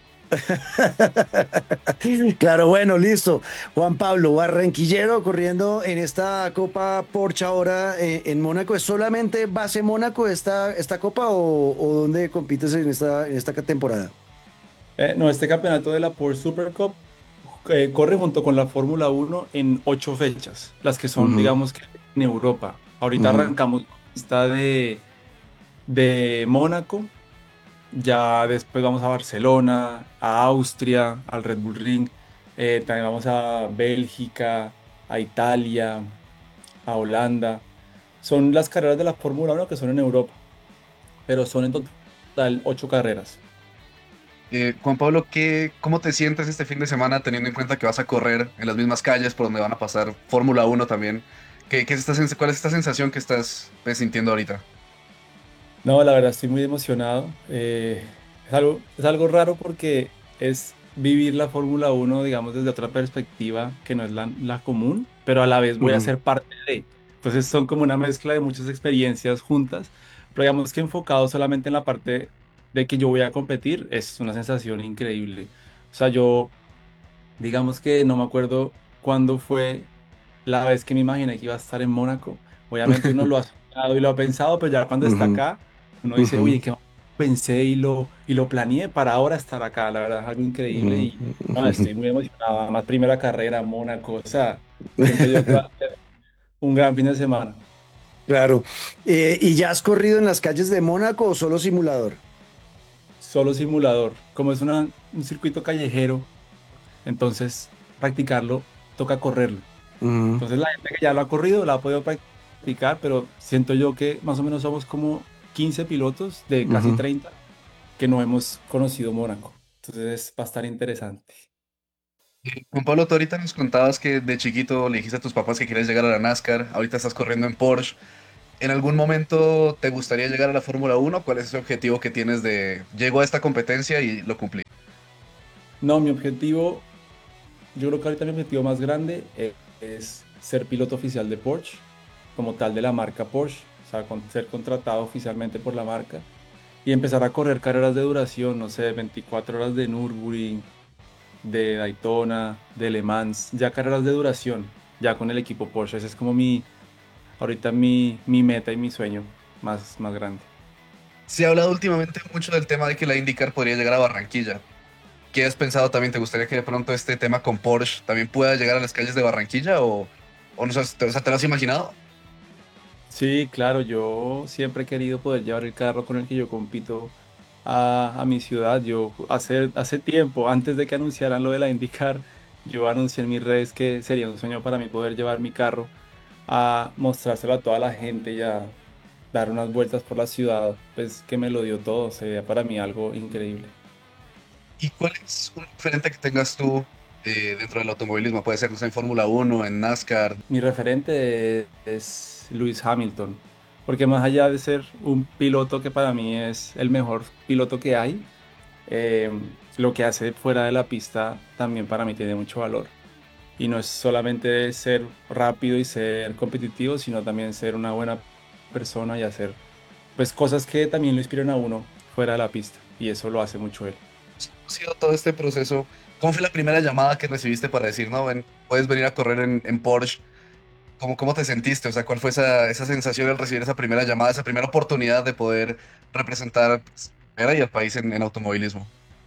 Claro, bueno, listo. Juan Pablo, barranquillero corriendo en esta Copa Porsche ahora eh, en Mónaco. ¿Es solamente base Mónaco esta, esta Copa o, o dónde compites en esta, en esta temporada? Eh, no, este campeonato de la Porsche Super Cup eh, corre junto con la Fórmula Uno en ocho fechas, las que son, Ujú, digamos que en Europa. Ahorita ujú. arrancamos esta de, de Mónaco. Ya después vamos a Barcelona, a Austria, al Red Bull Ring. Eh, también vamos a Bélgica, a Italia, a Holanda. Son las carreras de la Fórmula Uno que son en Europa, pero son en total ocho carreras. Eh, Juan Pablo, ¿qué, cómo te sientes este fin de semana teniendo en cuenta que vas a correr en las mismas calles por donde van a pasar Fórmula Uno también? ¿Qué, qué es esta, ¿Cuál es esta sensación que estás pues, sintiendo ahorita? No, la verdad estoy muy emocionado. Eh, es algo, es algo raro porque es vivir la Fórmula Uno, digamos, desde otra perspectiva que no es la, la común, pero a la vez voy a Ujú. ser parte de. Entonces son como una mezcla de muchas experiencias juntas, pero digamos que enfocado solamente en la parte de que yo voy a competir, es una sensación increíble. O sea, yo, digamos que no me acuerdo cuándo fue la vez que me imaginé que iba a estar en Mónaco. Obviamente uno lo ha soñado y lo ha pensado, pero ya cuando está Ujú, acá, uno dice, ujú, uy, ¿qué pensé y lo, y lo planeé para ahora estar acá? La verdad es algo increíble ujú, y no, ujú. estoy muy emocionado. Además, primera carrera, Mónaco, o sea, siento yo que va a ser un gran fin de semana. Claro. Eh, ¿y ya has corrido en las calles de Mónaco o solo simulador? Solo simulador. Como es una- un circuito callejero, entonces practicarlo toca correrlo. Ujú, Entonces la gente que ya lo ha corrido la ha podido practicar, pero siento yo que más o menos somos como quince pilotos de casi ujú. treinta que no hemos conocido Mónaco. Entonces va a estar interesante. Juan Pablo, tú ahorita nos contabas que de chiquito le dijiste a tus papás que quieres llegar a la NASCAR, ahorita estás corriendo en Porsche. ¿En algún momento te gustaría llegar a la Fórmula Uno? ¿Cuál es ese objetivo que tienes de llego a esta competencia y lo cumplí? No, mi objetivo, yo creo que ahorita mi objetivo más grande eh, es ser piloto oficial de Porsche, como tal de la marca Porsche, o sea, con- ser contratado oficialmente por la marca y empezar a correr carreras de duración, no sé, veinticuatro horas de Nürburgring, de Daytona, de Le Mans, ya carreras de duración, ya con el equipo Porsche. Ese es como mi, ahorita mi, mi meta y mi sueño más, más grande. Se ha hablado últimamente mucho del tema de que la IndyCar podría llegar a Barranquilla. ¿Qué has pensado también? ¿Te gustaría que de pronto este tema con Porsche también pueda llegar a las calles de Barranquilla o, o no sé, te, o sea, ¿te lo has imaginado? Sí, claro, yo siempre he querido poder llevar el carro con el que yo compito a, a mi ciudad. Yo hace, hace tiempo, antes de que anunciaran lo de la IndyCar, yo anuncié en mis redes que sería un sueño para mí poder llevar mi carro a mostrárselo a toda la gente y a dar unas vueltas por la ciudad, pues que me lo dio todo, sería para mí algo increíble. ¿Y cuál es un referente que tengas tú eh, dentro del automovilismo? Puede ser, no sé, en Fórmula Uno, en NASCAR. Mi referente es Lewis Hamilton, porque más allá de ser un piloto que para mí es el mejor piloto que hay, eh, lo que hace fuera de la pista también para mí tiene mucho valor. Y no es solamente ser rápido y ser competitivo, sino también ser una buena persona y hacer pues cosas que también lo inspiran a uno fuera de la pista. Y eso lo hace mucho él. ¿Cómo ha sido todo este proceso? ¿Cómo fue la primera llamada que recibiste para decir, no, ven, puedes venir a correr en, en Porsche? ¿Cómo, cómo te sentiste? O sea, ¿cuál fue esa, esa sensación al recibir esa primera llamada, esa primera oportunidad de poder representar pues, a y al país en, en automovilismo?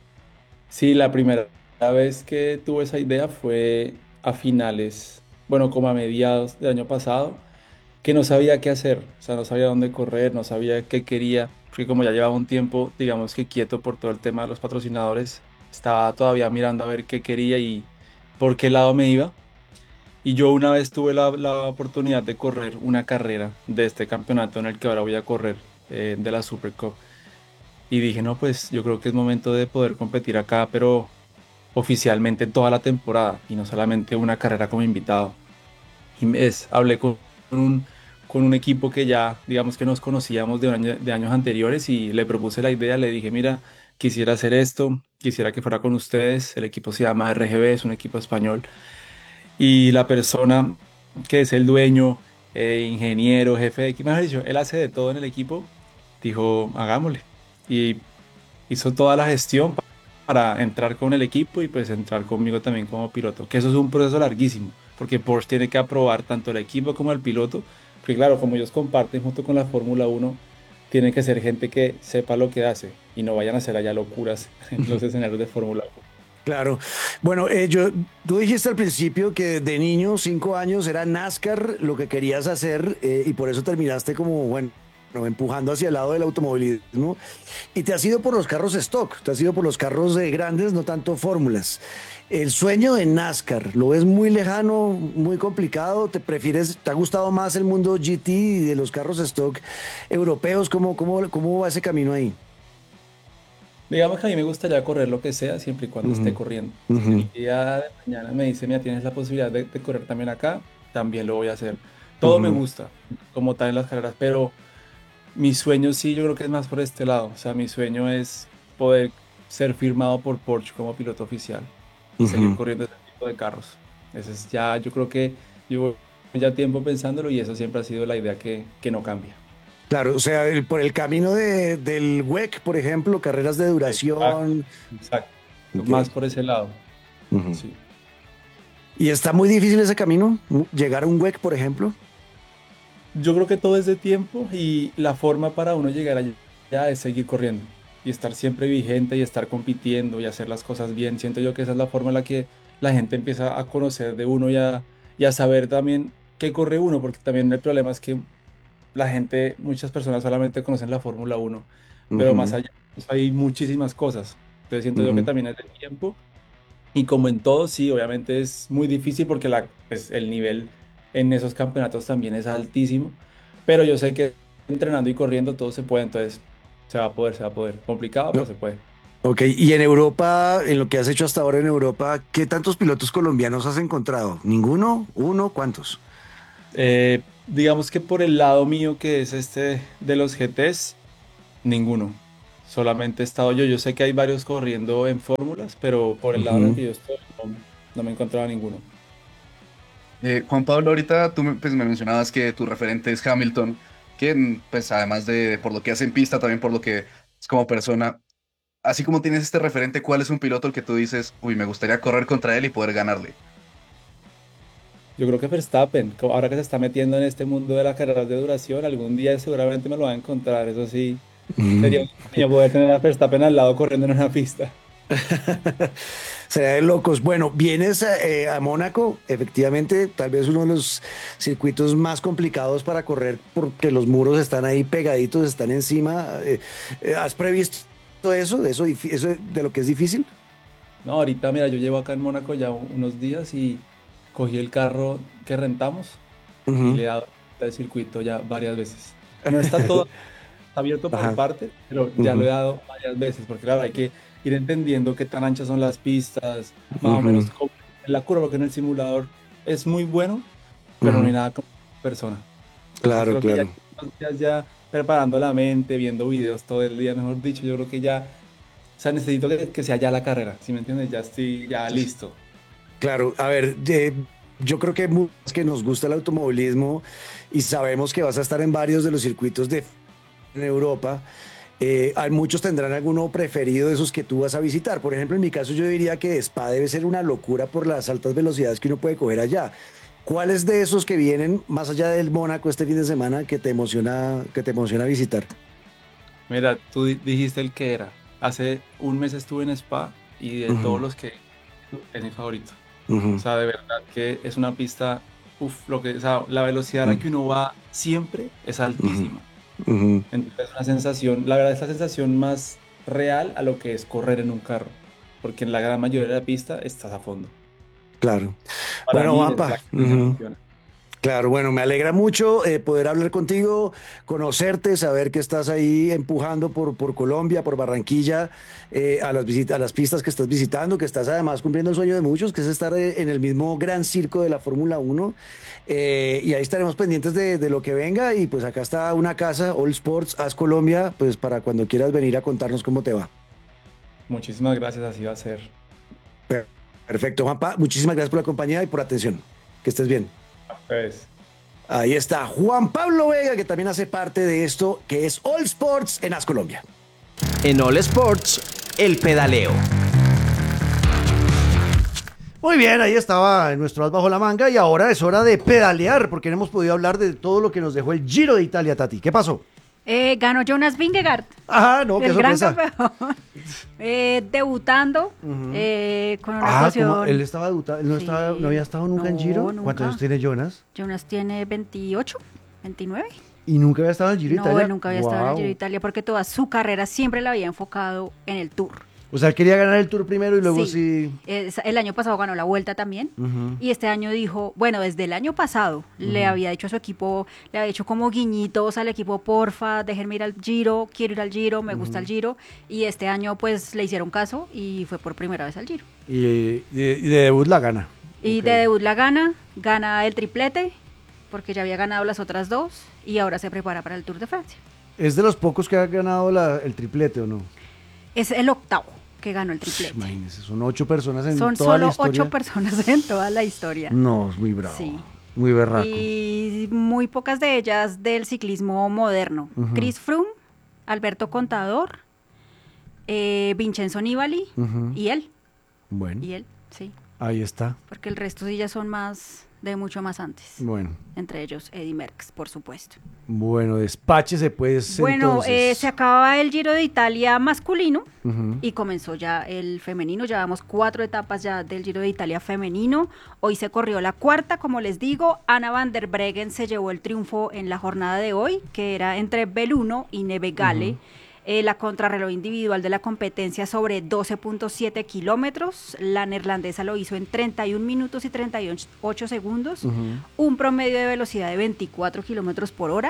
Sí, la primera vez que tuve esa idea fue a finales, bueno, como a mediados del año pasado, que no sabía qué hacer, o sea, no sabía dónde correr, no sabía qué quería, porque como ya llevaba un tiempo, digamos que quieto por todo el tema de los patrocinadores, estaba todavía mirando a ver qué quería y por qué lado me iba. Y yo una vez tuve la, la oportunidad de correr una carrera de este campeonato en el que ahora voy a correr, eh, de la Super Cup. Y dije, no, pues yo creo que es momento de poder competir acá, pero oficialmente toda la temporada y no solamente una carrera como invitado. Y es, hablé con un, con un equipo que ya, digamos que nos conocíamos de, año- de años anteriores y le propuse la idea, le dije, mira, quisiera hacer esto, quisiera que fuera con ustedes, el equipo se llama R G B, es un equipo español, y la persona que es el dueño, eh, ingeniero, jefe de equipo, mejor dicho, él hace de todo en el equipo, dijo, hagámosle. Y hizo toda la gestión pa- para entrar con el equipo y pues entrar conmigo también como piloto, que eso es un proceso larguísimo, porque Porsche tiene que aprobar tanto el equipo como el piloto, porque claro, como ellos comparten junto con la Fórmula Uno, tiene que ser gente que sepa lo que hace y no vayan a hacer allá locuras en los escenarios de Fórmula Uno. Claro. Bueno, eh, yo, tú dijiste al principio que de niño, cinco años, era NASCAR lo que querías hacer eh, y por eso terminaste como, bueno, empujando hacia el lado del automovilismo. Y te has ido por los carros stock, te has ido por los carros eh, grandes, no tanto fórmulas. El sueño de NASCAR, ¿lo ves muy lejano, muy complicado? ¿Te prefieres, te ha gustado más el mundo G T y de los carros stock europeos? ¿Cómo, cómo, cómo va ese camino ahí? Digamos que a mí me gustaría correr lo que sea siempre y cuando esté Ujú, corriendo. Si ujú, el día de mañana me dice, mira, tienes la posibilidad de, de correr también acá, también lo voy a hacer. Todo Uh-huh. me gusta, como tal en las carreras, pero mi sueño sí, yo creo que es más por este lado. O sea, mi sueño es poder ser firmado por Porsche como piloto oficial y Uh-huh. seguir corriendo ese tipo de carros. Ese es ya, yo creo que llevo ya tiempo pensándolo y eso siempre ha sido la idea que, que no cambia. Claro, o sea, el- por el camino de, del W E C, por ejemplo, carreras de duración. Exacto. Ok. Más por ese lado. Uh-huh. Sí. ¿Y está muy difícil ese camino? ¿Llegar a un W E C, por ejemplo? Yo creo que todo es de tiempo y la forma para uno llegar allá es seguir corriendo y estar siempre vigente y estar compitiendo y hacer las cosas bien. Siento yo que esa es la forma en la que la gente empieza a conocer de uno y a, y a saber también qué corre uno, porque también el problema es que la gente, muchas personas solamente conocen la Fórmula uno, pero Uh-huh. más allá de eso hay muchísimas cosas. Entonces siento yo que Uh-huh. también es de tiempo y como en todo, sí, obviamente es muy difícil porque la, pues, el nivel en esos campeonatos también es altísimo, pero yo sé que entrenando y corriendo todo se puede, entonces se va a poder, se va a poder. Complicado, pero No. se puede. Ok, y en Europa, en lo que has hecho hasta ahora en Europa, ¿qué tantos pilotos colombianos has encontrado? ¿Ninguno? ¿Uno? ¿Cuántos? Eh, digamos que por el lado mío, que es este de los G Ts, ninguno. Solamente he estado yo. Yo sé que hay varios corriendo en fórmulas, pero por el lado en el Uh-huh. que yo estoy, no, no me he encontrado ninguno. Eh, Juan Pablo, ahorita tú me, pues, me mencionabas que tu referente es Hamilton, que mm, pues además de por lo que hace en pista, también por lo que es como persona. Así como tienes este referente, ¿cuál es un piloto al que tú dices, uy, me gustaría correr contra él y poder ganarle? Yo creo que Verstappen, co- ahora que se está metiendo en este mundo de las carreras de duración, algún día seguramente me lo va a encontrar. Eso sí, sería un sueño poder tener a Verstappen al lado corriendo en una pista. Sería de locos. Bueno, vienes eh, a Mónaco, efectivamente, tal vez uno de los circuitos más complicados para correr porque los muros están ahí pegaditos, están encima. Eh, eh, ¿has previsto eso, de eso, difí- eso de lo que es difícil? No, ahorita, mira, yo llevo acá en Mónaco ya u- unos días y cogí el carro que rentamos y Ujú. le he dado el circuito ya varias veces. No está todo abierto por Ajá. parte, pero ya lo Ujú. he dado varias veces, porque claro, hay que ir entendiendo qué tan anchas son las pistas, más o Ujú. menos cómo en la curva, porque en el simulador es muy bueno, pero no hay Ujú. nada como persona. Entonces Claro, creo que ya, claro. unos días ya preparando la mente, viendo videos todo el día, mejor dicho, yo creo que ya, o sea, necesito que, que sea ya la carrera, ¿sí me entiendes? Ya estoy ya listo. Claro, a ver, eh, yo creo que muchos que nos gusta el automovilismo y sabemos que vas a estar en varios de los circuitos de en Europa, eh, hay muchos tendrán alguno preferido de esos que tú vas a visitar. Por ejemplo, en mi caso yo diría que Spa debe ser una locura por las altas velocidades que uno puede coger allá. ¿Cuáles de esos que vienen más allá del Mónaco este fin de semana que te emociona, que te emociona visitar? Mira, tú di- dijiste el que era. Hace un mes estuve en Spa y de todos Ujú, los que es mi favorito. O ujú, sea, de verdad que es una pista, uf, lo que, o sea, la velocidad a la que uno va siempre es ujú, altísima. ujú. Entonces es una sensación, la verdad es la sensación más real a lo que es correr en un carro, porque en la gran mayoría de la pista estás a fondo. Claro. Para Bueno, mí es Juanpa, la que más me ujú. emociona. Claro, bueno, me alegra mucho eh, poder hablar contigo, conocerte, saber que estás ahí empujando por, por Colombia, por Barranquilla, eh, a las visita- a las pistas que estás visitando, que estás además cumpliendo el sueño de muchos, que es estar eh, en el mismo gran circo de la Fórmula Uno. Eh, y ahí estaremos pendientes de, de lo que venga. Y pues acá está una casa, All Sports, As Colombia, pues para cuando quieras venir a contarnos cómo te va. Muchísimas gracias, así va a ser. Per- Perfecto, Juanpa, muchísimas gracias por la compañía y por la atención. Que estés bien. Pues. Ahí está Juan Pablo Vega, que también hace parte de esto, que es All Sports en As Colombia. En All Sports, el pedaleo. Muy bien, ahí estaba nuestro as bajo la manga y ahora es hora de pedalear, porque no hemos podido hablar de todo lo que nos dejó el Giro de Italia, Tati. ¿Qué pasó? Eh, ganó Jonas Vingegaard, Ah, no, qué el gran sorpresa. campeón, eh, debutando Ujú. eh, con una Ah, actuación. ¿cómo? Él estaba debutando, él no, Sí. estaba, no había estado nunca en No, Giro. nunca. ¿Cuántos años tiene Jonas? Jonas tiene veintiocho, veintinueve. Y nunca había estado en el Giro de No, Italia. él nunca había estado en el Guau. Giro de Italia porque toda su carrera siempre la había enfocado en el Tour. O sea, él quería ganar el Tour primero y luego sí. Es- el año pasado ganó la Vuelta también. Ujú. Y este año dijo, bueno, desde el año pasado le había dicho a su equipo, le había hecho como guiñitos al equipo, porfa, déjenme ir al Giro, quiero ir al Giro, me gusta el Giro. Y este año pues le hicieron caso y fue por primera vez al Giro. Y, y de, y de debut la gana. Y Ok. de debut la gana, gana el triplete porque ya había ganado las otras dos y ahora se prepara para el Tour de Francia. ¿Es de los pocos que ha ganado la, el triplete o no? Es el octavo que ganó el triplete. Imagínense, son ocho personas en son toda la historia. Son solo ocho personas en toda la historia. No, es muy bravo. Sí. Muy berraco. Y muy pocas de ellas del ciclismo moderno. Uh-huh. Chris Froome, Alberto Contador, eh, Vincenzo Nibali uh-huh. y él. Bueno. Y él, sí. Ahí está. Porque el resto sí ya son más, de mucho más antes. Bueno. Entre ellos Eddy Merckx, por supuesto. Bueno, despáchese pues. Bueno, eh, se acababa el Giro de Italia masculino uh-huh. y comenzó ya el femenino. Llevamos cuatro etapas ya del Giro de Italia femenino. Hoy se corrió la cuarta, como les digo. Anna van der Breggen se llevó el triunfo en la jornada de hoy, que era entre Belluno y Neve Gale. Uh-huh. Eh, la contrarreloj individual de la competencia sobre doce punto siete kilómetros. La neerlandesa lo hizo en treinta y un minutos y treinta y ocho segundos, uh-huh. un promedio de velocidad de veinticuatro kilómetros por hora.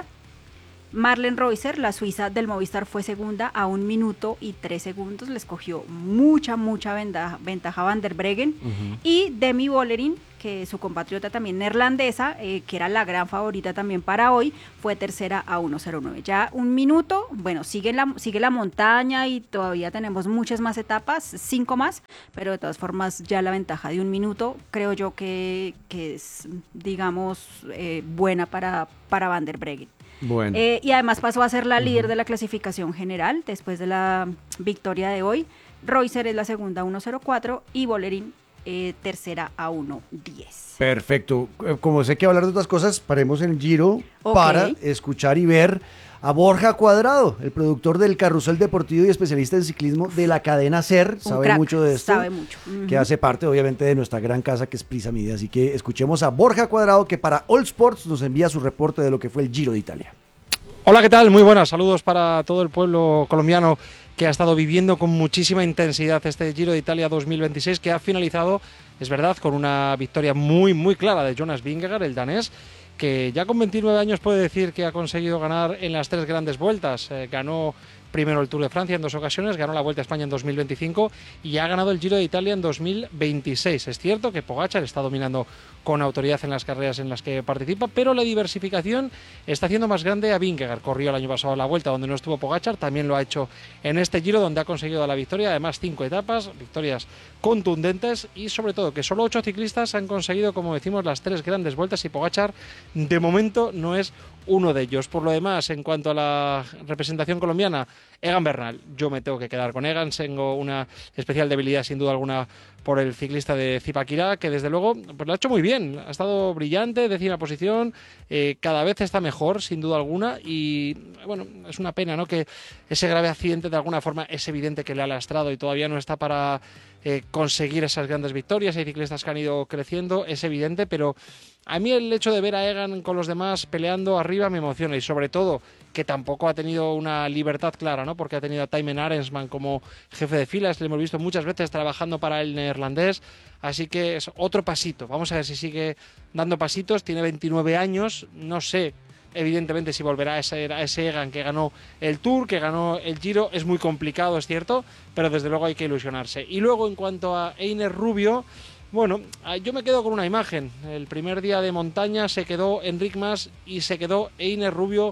Marlen Reusser, la suiza del Movistar, fue segunda a un minuto y tres segundos. Les cogió mucha, mucha ventaja, ventaja Van der Breggen. Uh-huh. Y Demi Vollering, que su compatriota también neerlandesa, eh, que era la gran favorita también para hoy, fue tercera a uno cero nueve. Ya un minuto, bueno, sigue la, sigue la montaña y todavía tenemos muchas más etapas, cinco más, pero de todas formas ya la ventaja de un minuto creo yo que, que es, digamos, eh, buena para, para Van der Breggen. Bueno. Eh, y además pasó a ser la líder uh-huh. de la clasificación general después de la victoria de hoy. Reusser es la segunda a uno cero cuatro y Vollering eh, tercera a uno diez. Perfecto. Como sé que hablar de otras cosas, paremos en el Giro okay. para escuchar y ver a Borja Cuadrado, el productor del Carrusel Deportivo y especialista en ciclismo de la cadena SER. Un sabe crack, mucho de esto. Sabe mucho. Uh-huh. Que hace parte, obviamente, de nuestra gran casa que es Prisa Media. Así que escuchemos a Borja Cuadrado, que para All Sports nos envía su reporte de lo que fue el Giro de Italia. Hola, ¿qué tal? Muy buenas. Saludos para todo el pueblo colombiano que ha estado viviendo con muchísima intensidad este Giro de Italia dos mil veintiséis, que ha finalizado, es verdad, con una victoria muy, muy clara de Jonas Vingegaard, el danés, que ya con veintinueve años puede decir que ha conseguido ganar en las tres grandes vueltas. Eh, ganó primero el Tour de Francia en dos ocasiones, ganó la Vuelta a España en dos mil veinticinco y ha ganado el Giro de Italia en dos mil veintiséis. Es cierto que Pogačar está dominando con autoridad en las carreras en las que participa, pero la diversificación está haciendo más grande a Vingegaard. Corrió el año pasado la Vuelta donde no estuvo Pogačar, también lo ha hecho en este Giro donde ha conseguido la victoria, además cinco etapas, victorias contundentes y sobre todo que solo ocho ciclistas han conseguido, como decimos, las tres grandes vueltas y Pogačar de momento no es uno de ellos. Por lo demás, en cuanto a la representación colombiana, Egan Bernal, yo me tengo que quedar con Egan, tengo una especial debilidad sin duda alguna por el ciclista de Zipaquirá, que desde luego pues lo ha hecho muy bien, ha estado brillante, décima posición, eh, cada vez está mejor sin duda alguna y bueno, es una pena, ¿no?, que ese grave accidente de alguna forma es evidente que le ha lastrado y todavía no está para eh, conseguir esas grandes victorias. Hay ciclistas que han ido creciendo, es evidente, pero a mí el hecho de ver a Egan con los demás peleando arriba me emociona y sobre todo que tampoco ha tenido una libertad clara, ¿no?, porque ha tenido a Thymen Arensman como jefe de filas, le hemos visto muchas veces trabajando para el neerlandés, así que es otro pasito. Vamos a ver si sigue dando pasitos, tiene veintinueve años, no sé evidentemente si volverá a ese, a ese Egan que ganó el Tour, que ganó el Giro, es muy complicado, es cierto, pero desde luego hay que ilusionarse. Y luego en cuanto a Einer Rubio, bueno, yo me quedo con una imagen. El primer día de montaña se quedó Enric Mas y se quedó Einer Rubio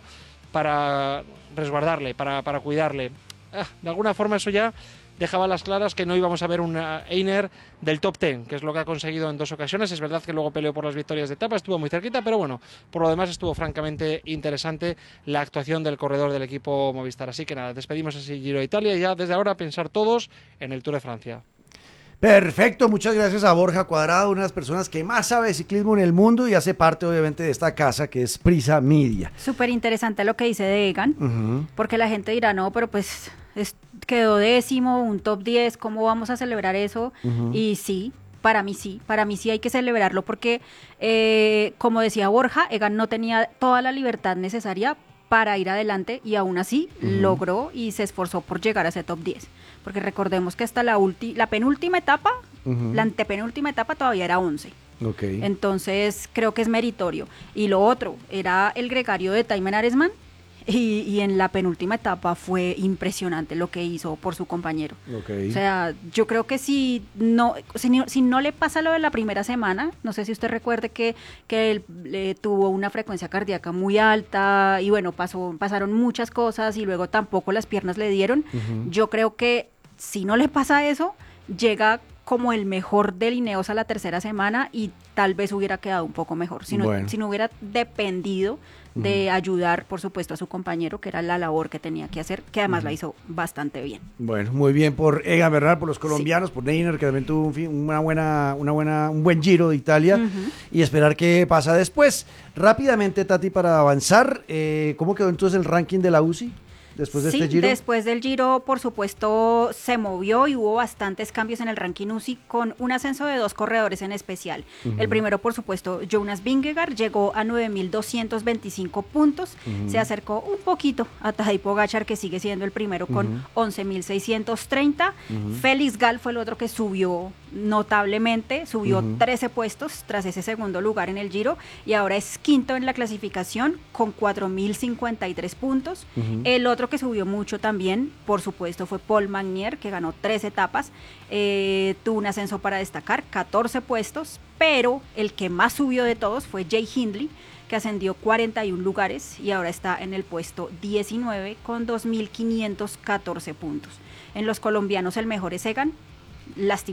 para resguardarle, para, para cuidarle. Ah, de alguna forma eso ya dejaba las claras que no íbamos a ver un Einer del top diez, que es lo que ha conseguido en dos ocasiones. Es verdad que luego peleó por las victorias de etapa, estuvo muy cerquita, pero bueno, por lo demás estuvo francamente interesante la actuación del corredor del equipo Movistar. Así que nada, despedimos ese Giro de Italia y ya desde ahora pensar todos en el Tour de Francia. Perfecto, muchas gracias a Borja Cuadrado, una de las personas que más sabe de ciclismo en el mundo y hace parte obviamente de esta casa que es Prisa Media. Súper interesante lo que dice de Egan, uh-huh. porque la gente dirá, no, pero pues es, quedó décimo, un top diez, ¿cómo vamos a celebrar eso? Uh-huh. Y sí, para mí sí, para mí sí hay que celebrarlo porque, eh, como decía Borja, Egan no tenía toda la libertad necesaria para ir adelante y aún así uh-huh. logró y se esforzó por llegar a ese top diez. Porque recordemos que hasta la, ulti- la penúltima etapa, uh-huh. la antepenúltima etapa todavía era once. Okay. Entonces creo que es meritorio. Y lo otro, era el gregario de Thymen Arensman, y, y en la penúltima etapa fue impresionante lo que hizo por su compañero. Okay. O sea, yo creo que si no, si, si no le pasa lo de la primera semana, no sé si usted recuerde que, que él eh, tuvo una frecuencia cardíaca muy alta y bueno, pasó, pasaron muchas cosas y luego tampoco las piernas le dieron. Uh-huh. Yo creo que si no le pasa eso, llega como el mejor de Ineos a la tercera semana y tal vez hubiera quedado un poco mejor, si no, bueno. si no hubiera dependido de uh-huh. ayudar, por supuesto, a su compañero, que era la labor que tenía que hacer, que además uh-huh. la hizo bastante bien. Bueno, muy bien por Egan Bernal, por los colombianos, sí. por Neiner, que también tuvo un, fin, una buena, una buena, un buen Giro de Italia, uh-huh. y esperar qué pasa después. Rápidamente, Tati, para avanzar, eh, ¿cómo quedó entonces el ranking de la U C I? Después de sí, este Giro. Después del Giro, por supuesto, se movió y hubo bastantes cambios en el ranking U C I con un ascenso de dos corredores en especial. Uh-huh. El primero, por supuesto, Jonas Vingegaard, llegó a nueve mil doscientos veinticinco puntos, uh-huh. se acercó un poquito a Tadej Pogačar, que sigue siendo el primero con uh-huh. once mil seiscientos treinta. Uh-huh. Félix Gall fue el otro que subió notablemente, subió uh-huh. trece puestos tras ese segundo lugar en el Giro y ahora es quinto en la clasificación con cuatro mil cincuenta y tres puntos. Uh-huh. El otro que subió mucho también, por supuesto, fue Paul Magnier, que ganó tres etapas, eh, tuvo un ascenso para destacar, catorce puestos, pero el que más subió de todos fue Jay Hindley, que ascendió cuarenta y un lugares y ahora está en el puesto diecinueve con dos mil quinientos catorce puntos. En los colombianos el mejor es Egan, lastimosamente